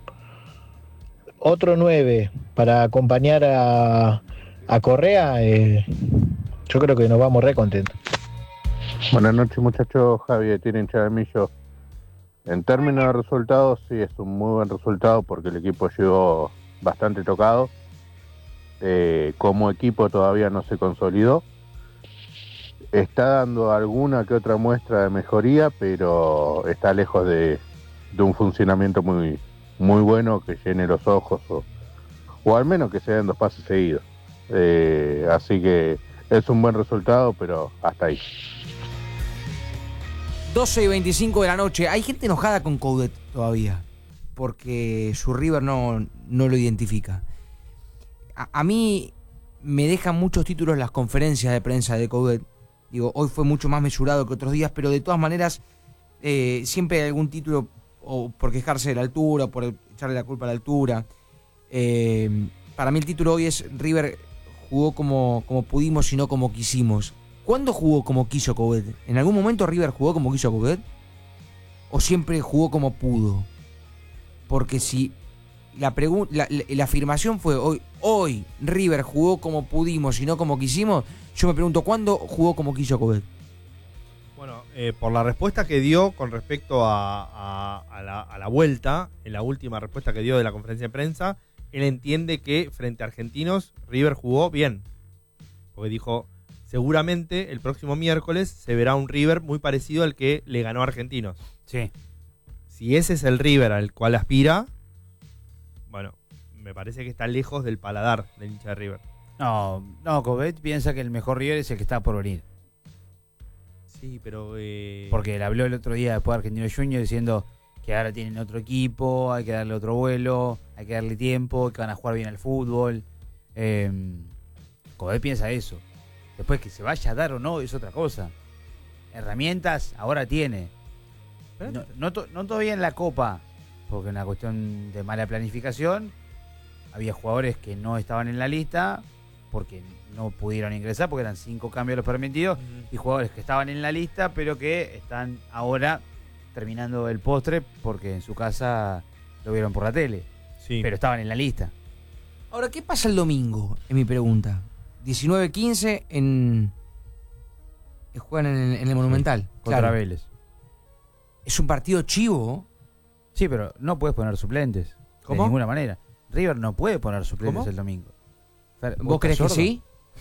otro 9 para acompañar a Correa, yo creo que nos vamos re contentos. Buenas noches, muchachos. Javier tiene hincha de Millo. En términos de resultados, sí, es un muy buen resultado, porque el equipo llegó bastante tocado. Como equipo todavía no se consolidó. Está dando alguna que otra muestra de mejoría, pero está lejos de un funcionamiento muy, muy bueno que llene los ojos, o al menos que se den 2 pases seguidos. Así que es un buen resultado, pero hasta ahí. 12:25 de la noche. Hay gente enojada con Coudet todavía, porque su River no lo identifica. A mí me dejan muchos títulos las conferencias de prensa de Coudet. Digo, hoy fue mucho más mesurado que otros días, pero de todas maneras siempre hay algún título, o por quejarse de la altura, o por echarle la culpa a la altura. Para mí el título hoy es: River jugó como pudimos y no como quisimos. ¿Cuándo jugó como quiso Coudet? ¿En algún momento River jugó como quiso Coudet? ¿O siempre jugó como pudo? Porque si la afirmación fue hoy River jugó como pudimos y no como quisimos, yo me pregunto, ¿cuándo jugó como quiso Coudet? Bueno, por la respuesta que dio con respecto a la vuelta, en la última respuesta que dio de la conferencia de prensa, él entiende que frente a Argentinos River jugó bien. Porque dijo, seguramente el próximo miércoles se verá un River muy parecido al que le ganó a Argentinos. Sí. Si ese es el River al cual aspira, bueno, me parece que está lejos del paladar del hincha de River. No, Coudet piensa que el mejor River es el que está por venir. Sí, pero porque él habló el otro día después de Argentino Juniors diciendo que ahora tienen otro equipo, hay que darle otro vuelo, hay que darle tiempo, que van a jugar bien al fútbol. Coudet piensa eso. Después que se vaya a dar o no es otra cosa. Herramientas ahora tiene. No todavía en la Copa, porque en la cuestión de mala planificación había jugadores que no estaban en la lista porque no pudieron ingresar, porque eran 5 cambios los permitidos, y jugadores que estaban en la lista pero que están ahora terminando el postre porque en su casa lo vieron por la tele. Sí. Pero estaban en la lista. Ahora, ¿qué pasa el domingo? Es mi pregunta. 19:15 juegan en el Monumental. Sí, contra Vélez. Es un partido chivo. Sí, pero no puedes poner suplentes. ¿Cómo? De ninguna manera. River no puede poner suplentes. ¿Cómo? El domingo. Fer, ¿Vos crees que sí?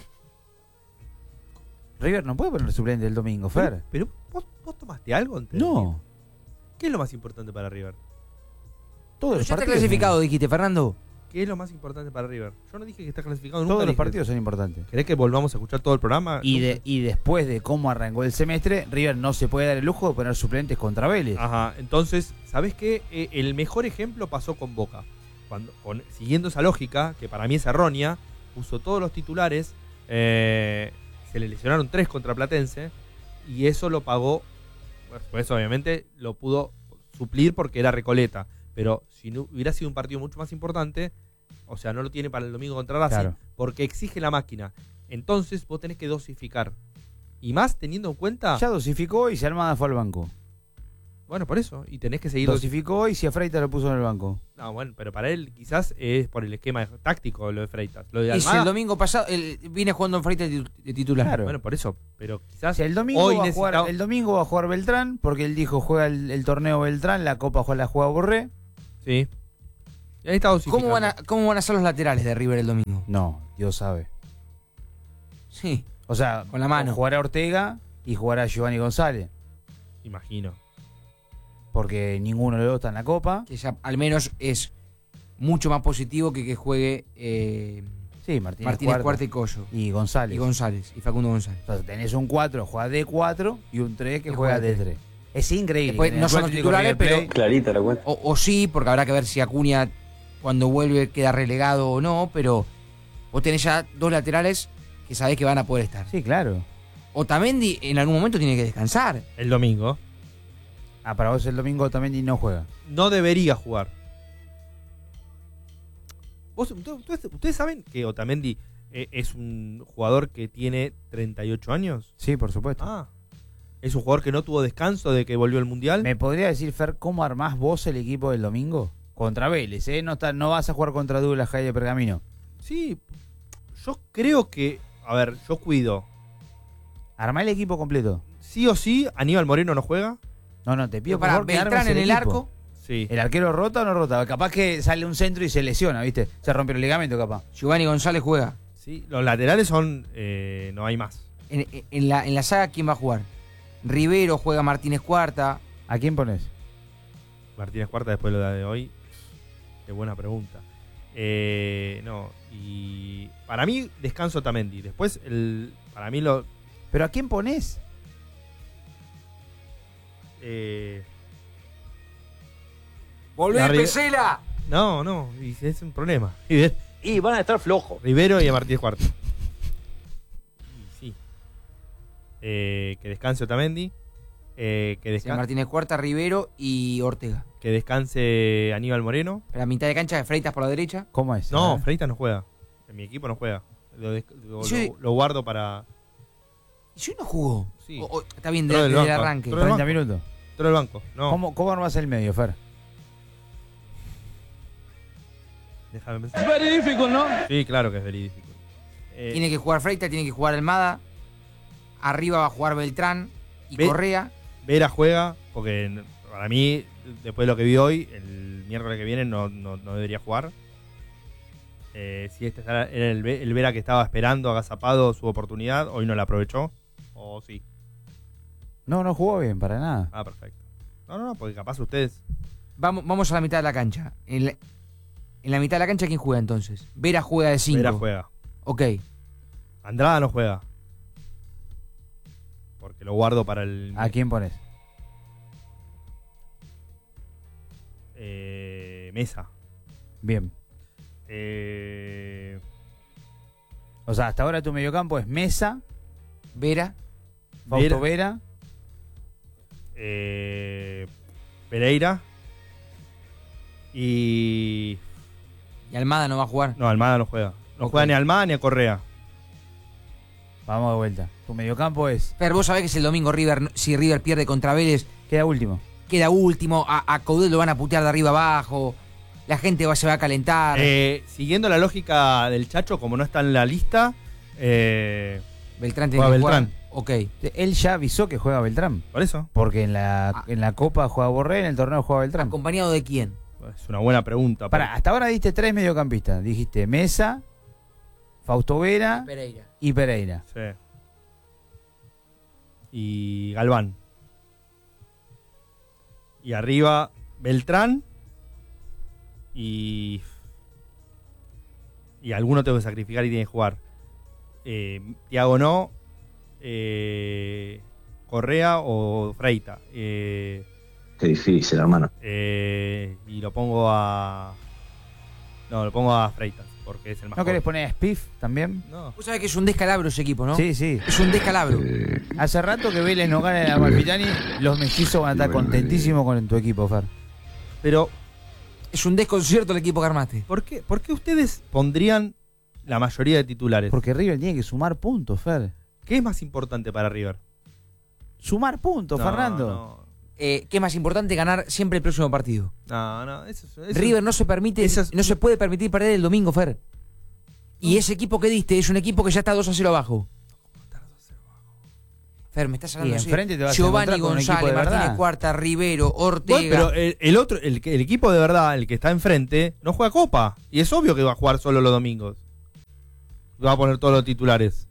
River no puede poner suplentes el domingo, Fer. Pero ¿vos tomaste algo antes? No. ¿Qué es lo más importante para River? Todos los ya está partidos. Clasificado, dijiste, Fernando. ¿Qué es lo más importante para River? Yo no dije que está clasificado nunca. Todos los partidos son importantes. ¿Querés que volvamos a escuchar todo el programa? Y después de cómo arrancó el semestre, River no se puede dar el lujo de poner suplentes contra Vélez. Ajá, entonces, ¿sabés qué? El mejor ejemplo pasó con Boca. Siguiendo esa lógica, que para mí es errónea, puso todos los titulares, se le lesionaron 3 contra Platense, y eso lo pagó, pues obviamente lo pudo suplir porque era Recoleta, pero si no hubiera sido un partido mucho más importante, o sea, no lo tiene para el domingo contra Racing, claro, porque exige la máquina. Entonces vos tenés que dosificar. Y más teniendo en cuenta... Ya dosificó y si Almada fue al banco. Bueno, por eso. Y tenés que seguir. Dosificó y si a Freitas lo puso en el banco. No, bueno, pero para él quizás es por el esquema táctico lo de Freitas. Lo de Y Almada, si el domingo pasado él viene jugando en Freitas de titular. Claro. Bueno, por eso. Pero quizás El domingo, hoy va a jugar Beltrán, porque él dijo juega el torneo Beltrán, la Copa la juega Borré. Sí. Y ahí está dosificando. ¿Cómo van a ser los laterales de River el domingo? No, Dios sabe. Sí. O sea, con la mano. Jugará Ortega y jugará Giovanni González. Imagino. Porque ninguno de los dos está en la Copa. Que ya al menos es mucho más positivo que juegue sí, Martínez Cuarta y Coyo. Y González. Y Facundo González. Entonces tenés un 4, juega D4 y un 3 que juega D3. Es increíble. Después, no son los titulares, pero clarita la cuenta. O sí, porque habrá que ver si Acuña cuando vuelve queda relegado o no, pero vos tenés ya dos laterales que sabés que van a poder estar. Sí, claro. Otamendi en algún momento tiene que descansar. El domingo. Ah, para vos el domingo Otamendi no juega. No debería jugar. ¿Ustedes saben que Otamendi es un jugador que tiene 38 años? Sí, por supuesto. Ah. ¿Es un jugador que no tuvo descanso de que volvió al Mundial? ¿Me podría decir, Fer, cómo armás vos el equipo del domingo? Contra Vélez, ¿eh? No vas a jugar contra Douglas Jai de Pergamino. Sí, yo creo que... A ver, yo cuido. Armá el equipo completo. Sí o sí, Aníbal Moreno no juega. No, te pido por favor que armes Beltrán en el equipo. arco. Sí. ¿El arquero rota o no rota? Capaz que sale un centro y se lesiona, ¿viste? Se rompe el ligamento, capaz. Giovanni González juega. Sí, los laterales son... no hay más. En la saga, ¿quién va a jugar? Rivero juega Martínez Cuarta. ¿A quién pones? Martínez Cuarta después de lo de hoy. Qué buena pregunta. No, y para mí descanso Otamendi. Después para mí lo... ¿Pero a quién pones? ¡Volvé, Pesela! No, y es un problema. Y van a estar flojos. Rivero y a Martínez Cuarta. Sí. Que descanse Otamendi. Martínez Cuarta, Rivero y Ortega. Que descanse Aníbal Moreno. Pero a mitad de cancha de Freitas por la derecha. ¿Cómo es? No, Freitas no juega. En mi equipo no juega. Lo guardo para... ¿Y si no jugó? Sí. Está bien desde el arranque. 30 minutos. Todo el banco. No. ¿Cómo armas el medio, Fer? Déjame pensar. Es very difficult, ¿no? Sí, claro que es very difficult. Tiene que jugar Freitas, tiene que jugar Almada. Arriba va a jugar Beltrán y Correa. Vera juega, porque para mí, después de lo que vi hoy, el miércoles que viene no debería jugar. Si este era el Vera que estaba esperando, agazapado su oportunidad, hoy no la aprovechó. ¿O sí? No jugó bien, para nada. Ah, perfecto. No, porque capaz ustedes... Vamos a la mitad de la cancha. En la mitad de la cancha, ¿quién juega entonces? Vera juega de 5. Vera juega. Ok. Andrada no juega. Porque lo guardo para el... ¿A quién pones? Mesa. Bien. O sea, hasta ahora tu mediocampo es Mesa, Vera, Fausto Vera, Pereira y Almada no va a jugar. No, Almada no juega. No juega ni Almada ni a Correa. Vamos de vuelta. Tu mediocampo es... Pero vos sabés que es el domingo River, si River pierde contra Vélez, queda último. A Coudet lo van a putear de arriba abajo. La gente se va a calentar. Siguiendo la lógica del Chacho, como no está en la lista, Beltrán tiene que jugar. Ok. Él ya avisó que juega Beltrán. Por eso. Porque en la Copa juega Borré, en el torneo juega Beltrán. ¿Acompañado de quién? Es una buena pregunta. Hasta ahora diste 3 mediocampistas. Dijiste Mesa, Fausto Vera y Pereira. Sí. Y Galván. Y arriba Beltrán. Y alguno tengo que sacrificar y tiene que jugar. Thiago no. Correa o Freita. Qué difícil, hermano. Y lo pongo a... No, lo pongo a Freitas, porque es el más ¿No querés joven. poner a Spiff también? No. Vos sabés que es un descalabro ese equipo, ¿no? Sí. Es un descalabro. Hace rato que Vélez no gana en la Malfitani, los mellizos van a estar contentísimos con tu equipo, Fer. Pero... Es un desconcierto el equipo que armaste. ¿Por qué ustedes pondrían la mayoría de titulares? Porque River tiene que sumar puntos, Fer. ¿Qué es más importante para River? Sumar puntos, Fernando. ¿Qué es más importante? Ganar siempre el próximo partido. No, eso River no se permite, no se puede permitir perder el domingo, Fer. Y ese equipo que diste es un equipo que ya está 2-0 abajo. Fer, me estás hablando Y enfrente te vas a Giovanni encontrar con un equipo González, de verdad. Martínez Cuarta, Rivero, Ortega. Bueno, pero el otro, el equipo de verdad, el que está enfrente, no juega Copa. Y es obvio que va a jugar solo los domingos. Va a poner todos los titulares.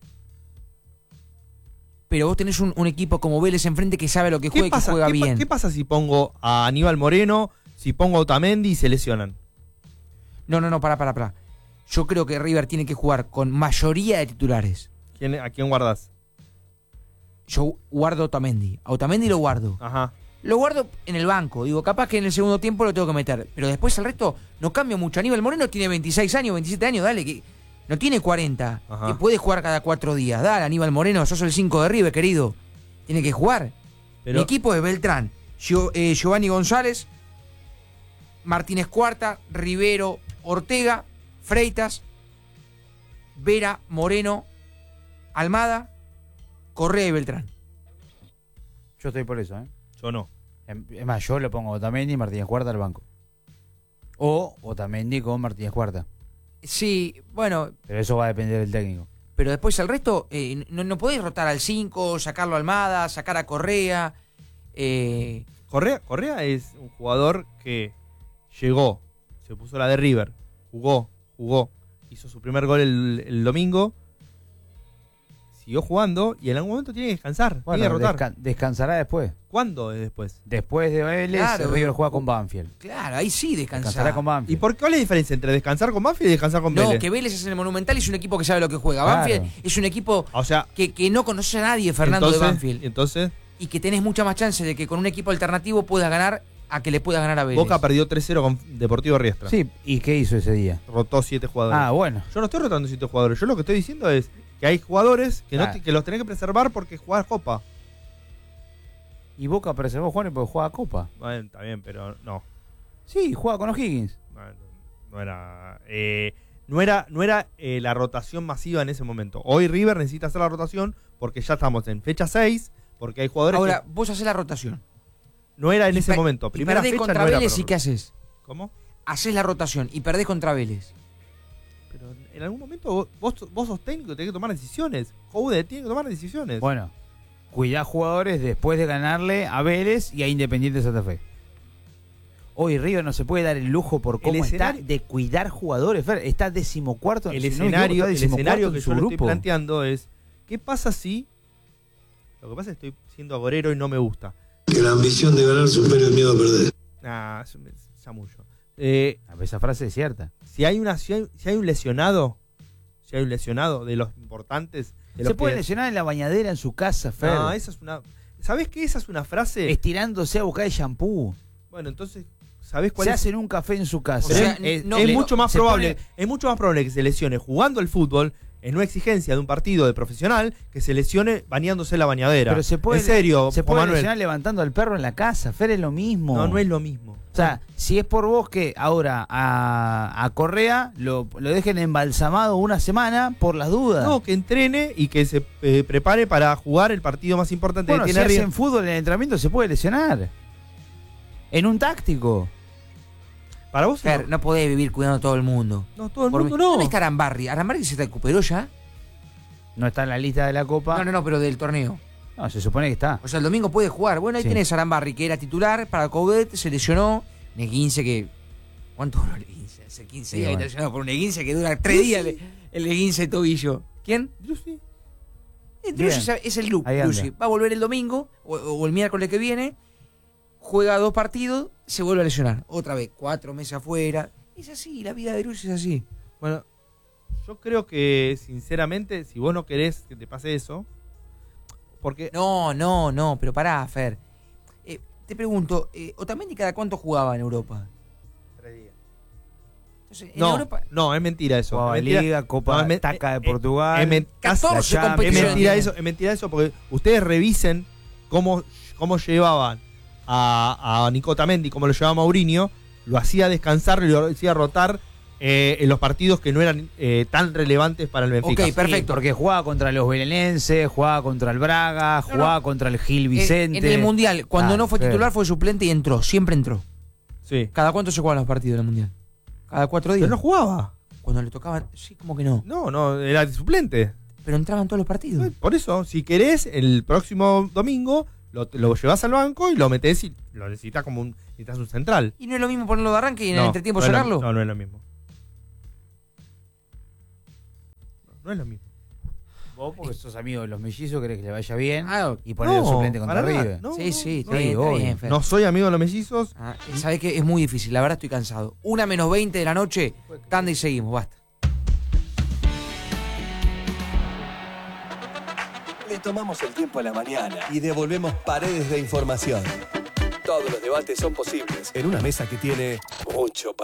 Pero vos tenés un equipo como Vélez enfrente que sabe lo que juega y que juega bien. ¿Qué pasa si pongo a Aníbal Moreno, si pongo a Otamendi y se lesionan? No, pará. Yo creo que River tiene que jugar con mayoría de titulares. ¿A quién guardás? Yo guardo a Otamendi. A Otamendi lo guardo. Ajá. Lo guardo en el banco. Digo, capaz que en el segundo tiempo lo tengo que meter. Pero después el resto no cambio mucho. Aníbal Moreno tiene 26 años, 27 años, dale, que no tiene 40. Ajá. Que puede jugar cada 4 días. Dale, Aníbal Moreno, sos el 5 de River, querido. Tiene que jugar. Pero... Mi equipo es Beltrán, Giovanni González, Martínez Cuarta, Rivero, Ortega, Freitas, Vera, Moreno, Almada, Correa y Beltrán. Yo estoy por eso, ¿eh? Yo no. Es más, yo le pongo Otamendi y Martínez Cuarta al banco. O Otamendi con Martínez Cuarta. Sí, bueno. Pero eso va a depender del técnico. Pero después el resto, no podés rotar al 5, sacarlo a Almada, sacar a Correa. Correa es un jugador que llegó, se puso la de River, jugó, hizo su primer gol el domingo, siguió jugando y en algún momento tiene que descansar, Bueno, tiene que rotar. descansará después. ¿Cuándo es después? Después de Vélez, Claro. River juega con Banfield. Claro, ahí sí Descansará con Banfield. ¿Y por qué cuál es la diferencia entre descansar con Banfield y descansar con Vélez? No, que Vélez es en el Monumental y es un equipo que sabe lo que juega. Claro. Banfield es un equipo O sea, que no conoce a nadie, Fernando, entonces, de Banfield. Entonces, Y que tenés mucha más chance de que con un equipo alternativo puedas ganar a que le puedas ganar a Vélez. Boca perdió 3-0 con Deportivo Riestra. Sí, ¿y qué hizo ese día? Rotó 7 jugadores. Ah, bueno. Yo no estoy rotando 7 jugadores. Yo lo que estoy diciendo es que hay jugadores que, Claro. que los tenés que preservar porque jugás Copa. Y Boca preservó a Juan porque juega Copa. Bueno, está bien, pero no. Sí, juega con O'Higgins. No era la rotación masiva en ese momento. Hoy River necesita hacer la rotación porque ya estamos en fecha 6, porque hay jugadores Ahora, que vos hacés la rotación. no era en ese Y momento. y Primera perdés fecha contra no era Vélez para y ¿qué haces? ¿Cómo? Hacés la rotación y perdés contra Vélez. Pero en algún momento vos sos técnico, tenés que tomar decisiones. Joude tiene que tomar decisiones. Bueno, cuidá jugadores después de ganarle a Vélez y a Independiente Santa Fe. Hoy River no se puede dar el lujo por cómo está de cuidar jugadores. Fer, está 14º. El si no me escenario, equivoco, el está 14º escenario en que su yo le estoy grupo. planteando es ¿qué pasa si? Lo que pasa es que estoy siendo agorero y no me gusta. Que la ambición de ganar supera el miedo a perder. Ah, eso es chamullo. Esa frase es cierta. Si hay un lesionado, de los importantes, de Se los puede que- lesionar en la bañadera en su casa, Fer. No, esa es una. ¿Sabés qué? Esa es una frase. Estirándose a buscar el shampoo. Bueno, entonces, ¿sabés cuál Se es? hacen un café en su casa. Pero es mucho más probable, es mucho más probable que se lesione jugando al fútbol en una exigencia de un partido de profesional que se lesione bañándose en la bañadera. Pero se puede, en serio, se Juan puede Manuel. lesionar levantando al perro en la casa. Fer, es lo mismo. No es lo mismo. O sea, si es por vos que ahora a Correa lo dejen embalsamado una semana por las dudas. No, que entrene y que se prepare para jugar el partido más importante Bueno, que si tiene River. hacen fútbol en el entrenamiento se puede lesionar. En un táctico. Para vos Fer, no podés vivir cuidando a todo el mundo. No, todo el Por mundo mí- no. ¿Dónde está Arambarri? ¿Arambarri se recuperó ya? No está en la lista de la Copa. No, pero del torneo. No, se supone que está. O sea, el domingo puede jugar. Bueno, ahí Sí. tenés a Arambarri, que era titular para Coudet, se lesionó. Neguince que... ¿Cuánto duró el Neguince? Hace 15 Sí, días que bueno. está lesionado por un Neguince que dura 3 días el Neguince de tobillo. ¿Quién? Drusi. Drusi es el look. Ahí anda. Drusi. Va a volver el domingo o el miércoles que viene. Juega 2 partidos, se vuelve a lesionar. Otra vez, 4 meses afuera. Es así, la vida de Drusi es así. Bueno, yo creo que, sinceramente, si vos no querés que te pase eso, porque... No, pero pará, Fer. Te pregunto, ¿Otamendi cada cuánto jugaba en Europa? 3 días. Entonces, en No, Europa... no, es mentira eso. Jugaba es mentira. Liga, Copa No, es Taca de Portugal. es men- 14 es competiciones. mentira eso, porque ustedes revisen cómo llevaban a Nico Otamendi, cómo lo llevaba Mourinho, lo hacía descansar, lo hacía rotar en los partidos que no eran tan relevantes para el Benfica. Ok, perfecto. Porque jugaba contra los belenenses, jugaba contra el Braga, jugaba contra el Gil Vicente. En el Mundial, cuando no fue titular, fue suplente y entró. Siempre entró. Sí. ¿Cada cuánto se juegan los partidos del Mundial? ¿Cada 4 días? Pero no jugaba. Cuando le tocaban, sí, como que no. No, era suplente. Pero entraban todos los partidos. Por eso, si querés, el próximo domingo lo llevas al banco y lo metés y lo necesitas necesitas un central. ¿Y no es lo mismo ponerlo de arranque y en el entretiempo sacarlo? No es lo mismo. No es lo mismo. Vos, porque sos amigo de los mellizos, querés que le vaya bien y poner no, el suplente contra para nada, River. no, sí, está obvio. bien, Fer. No soy amigo de los mellizos. ¿Sabés qué? Es muy difícil, la verdad estoy cansado. 1:20 de la noche, tanda y seguimos, basta. Le tomamos el tiempo a la mañana y devolvemos paredes de información. Todos los debates son posibles en una mesa que tiene mucho para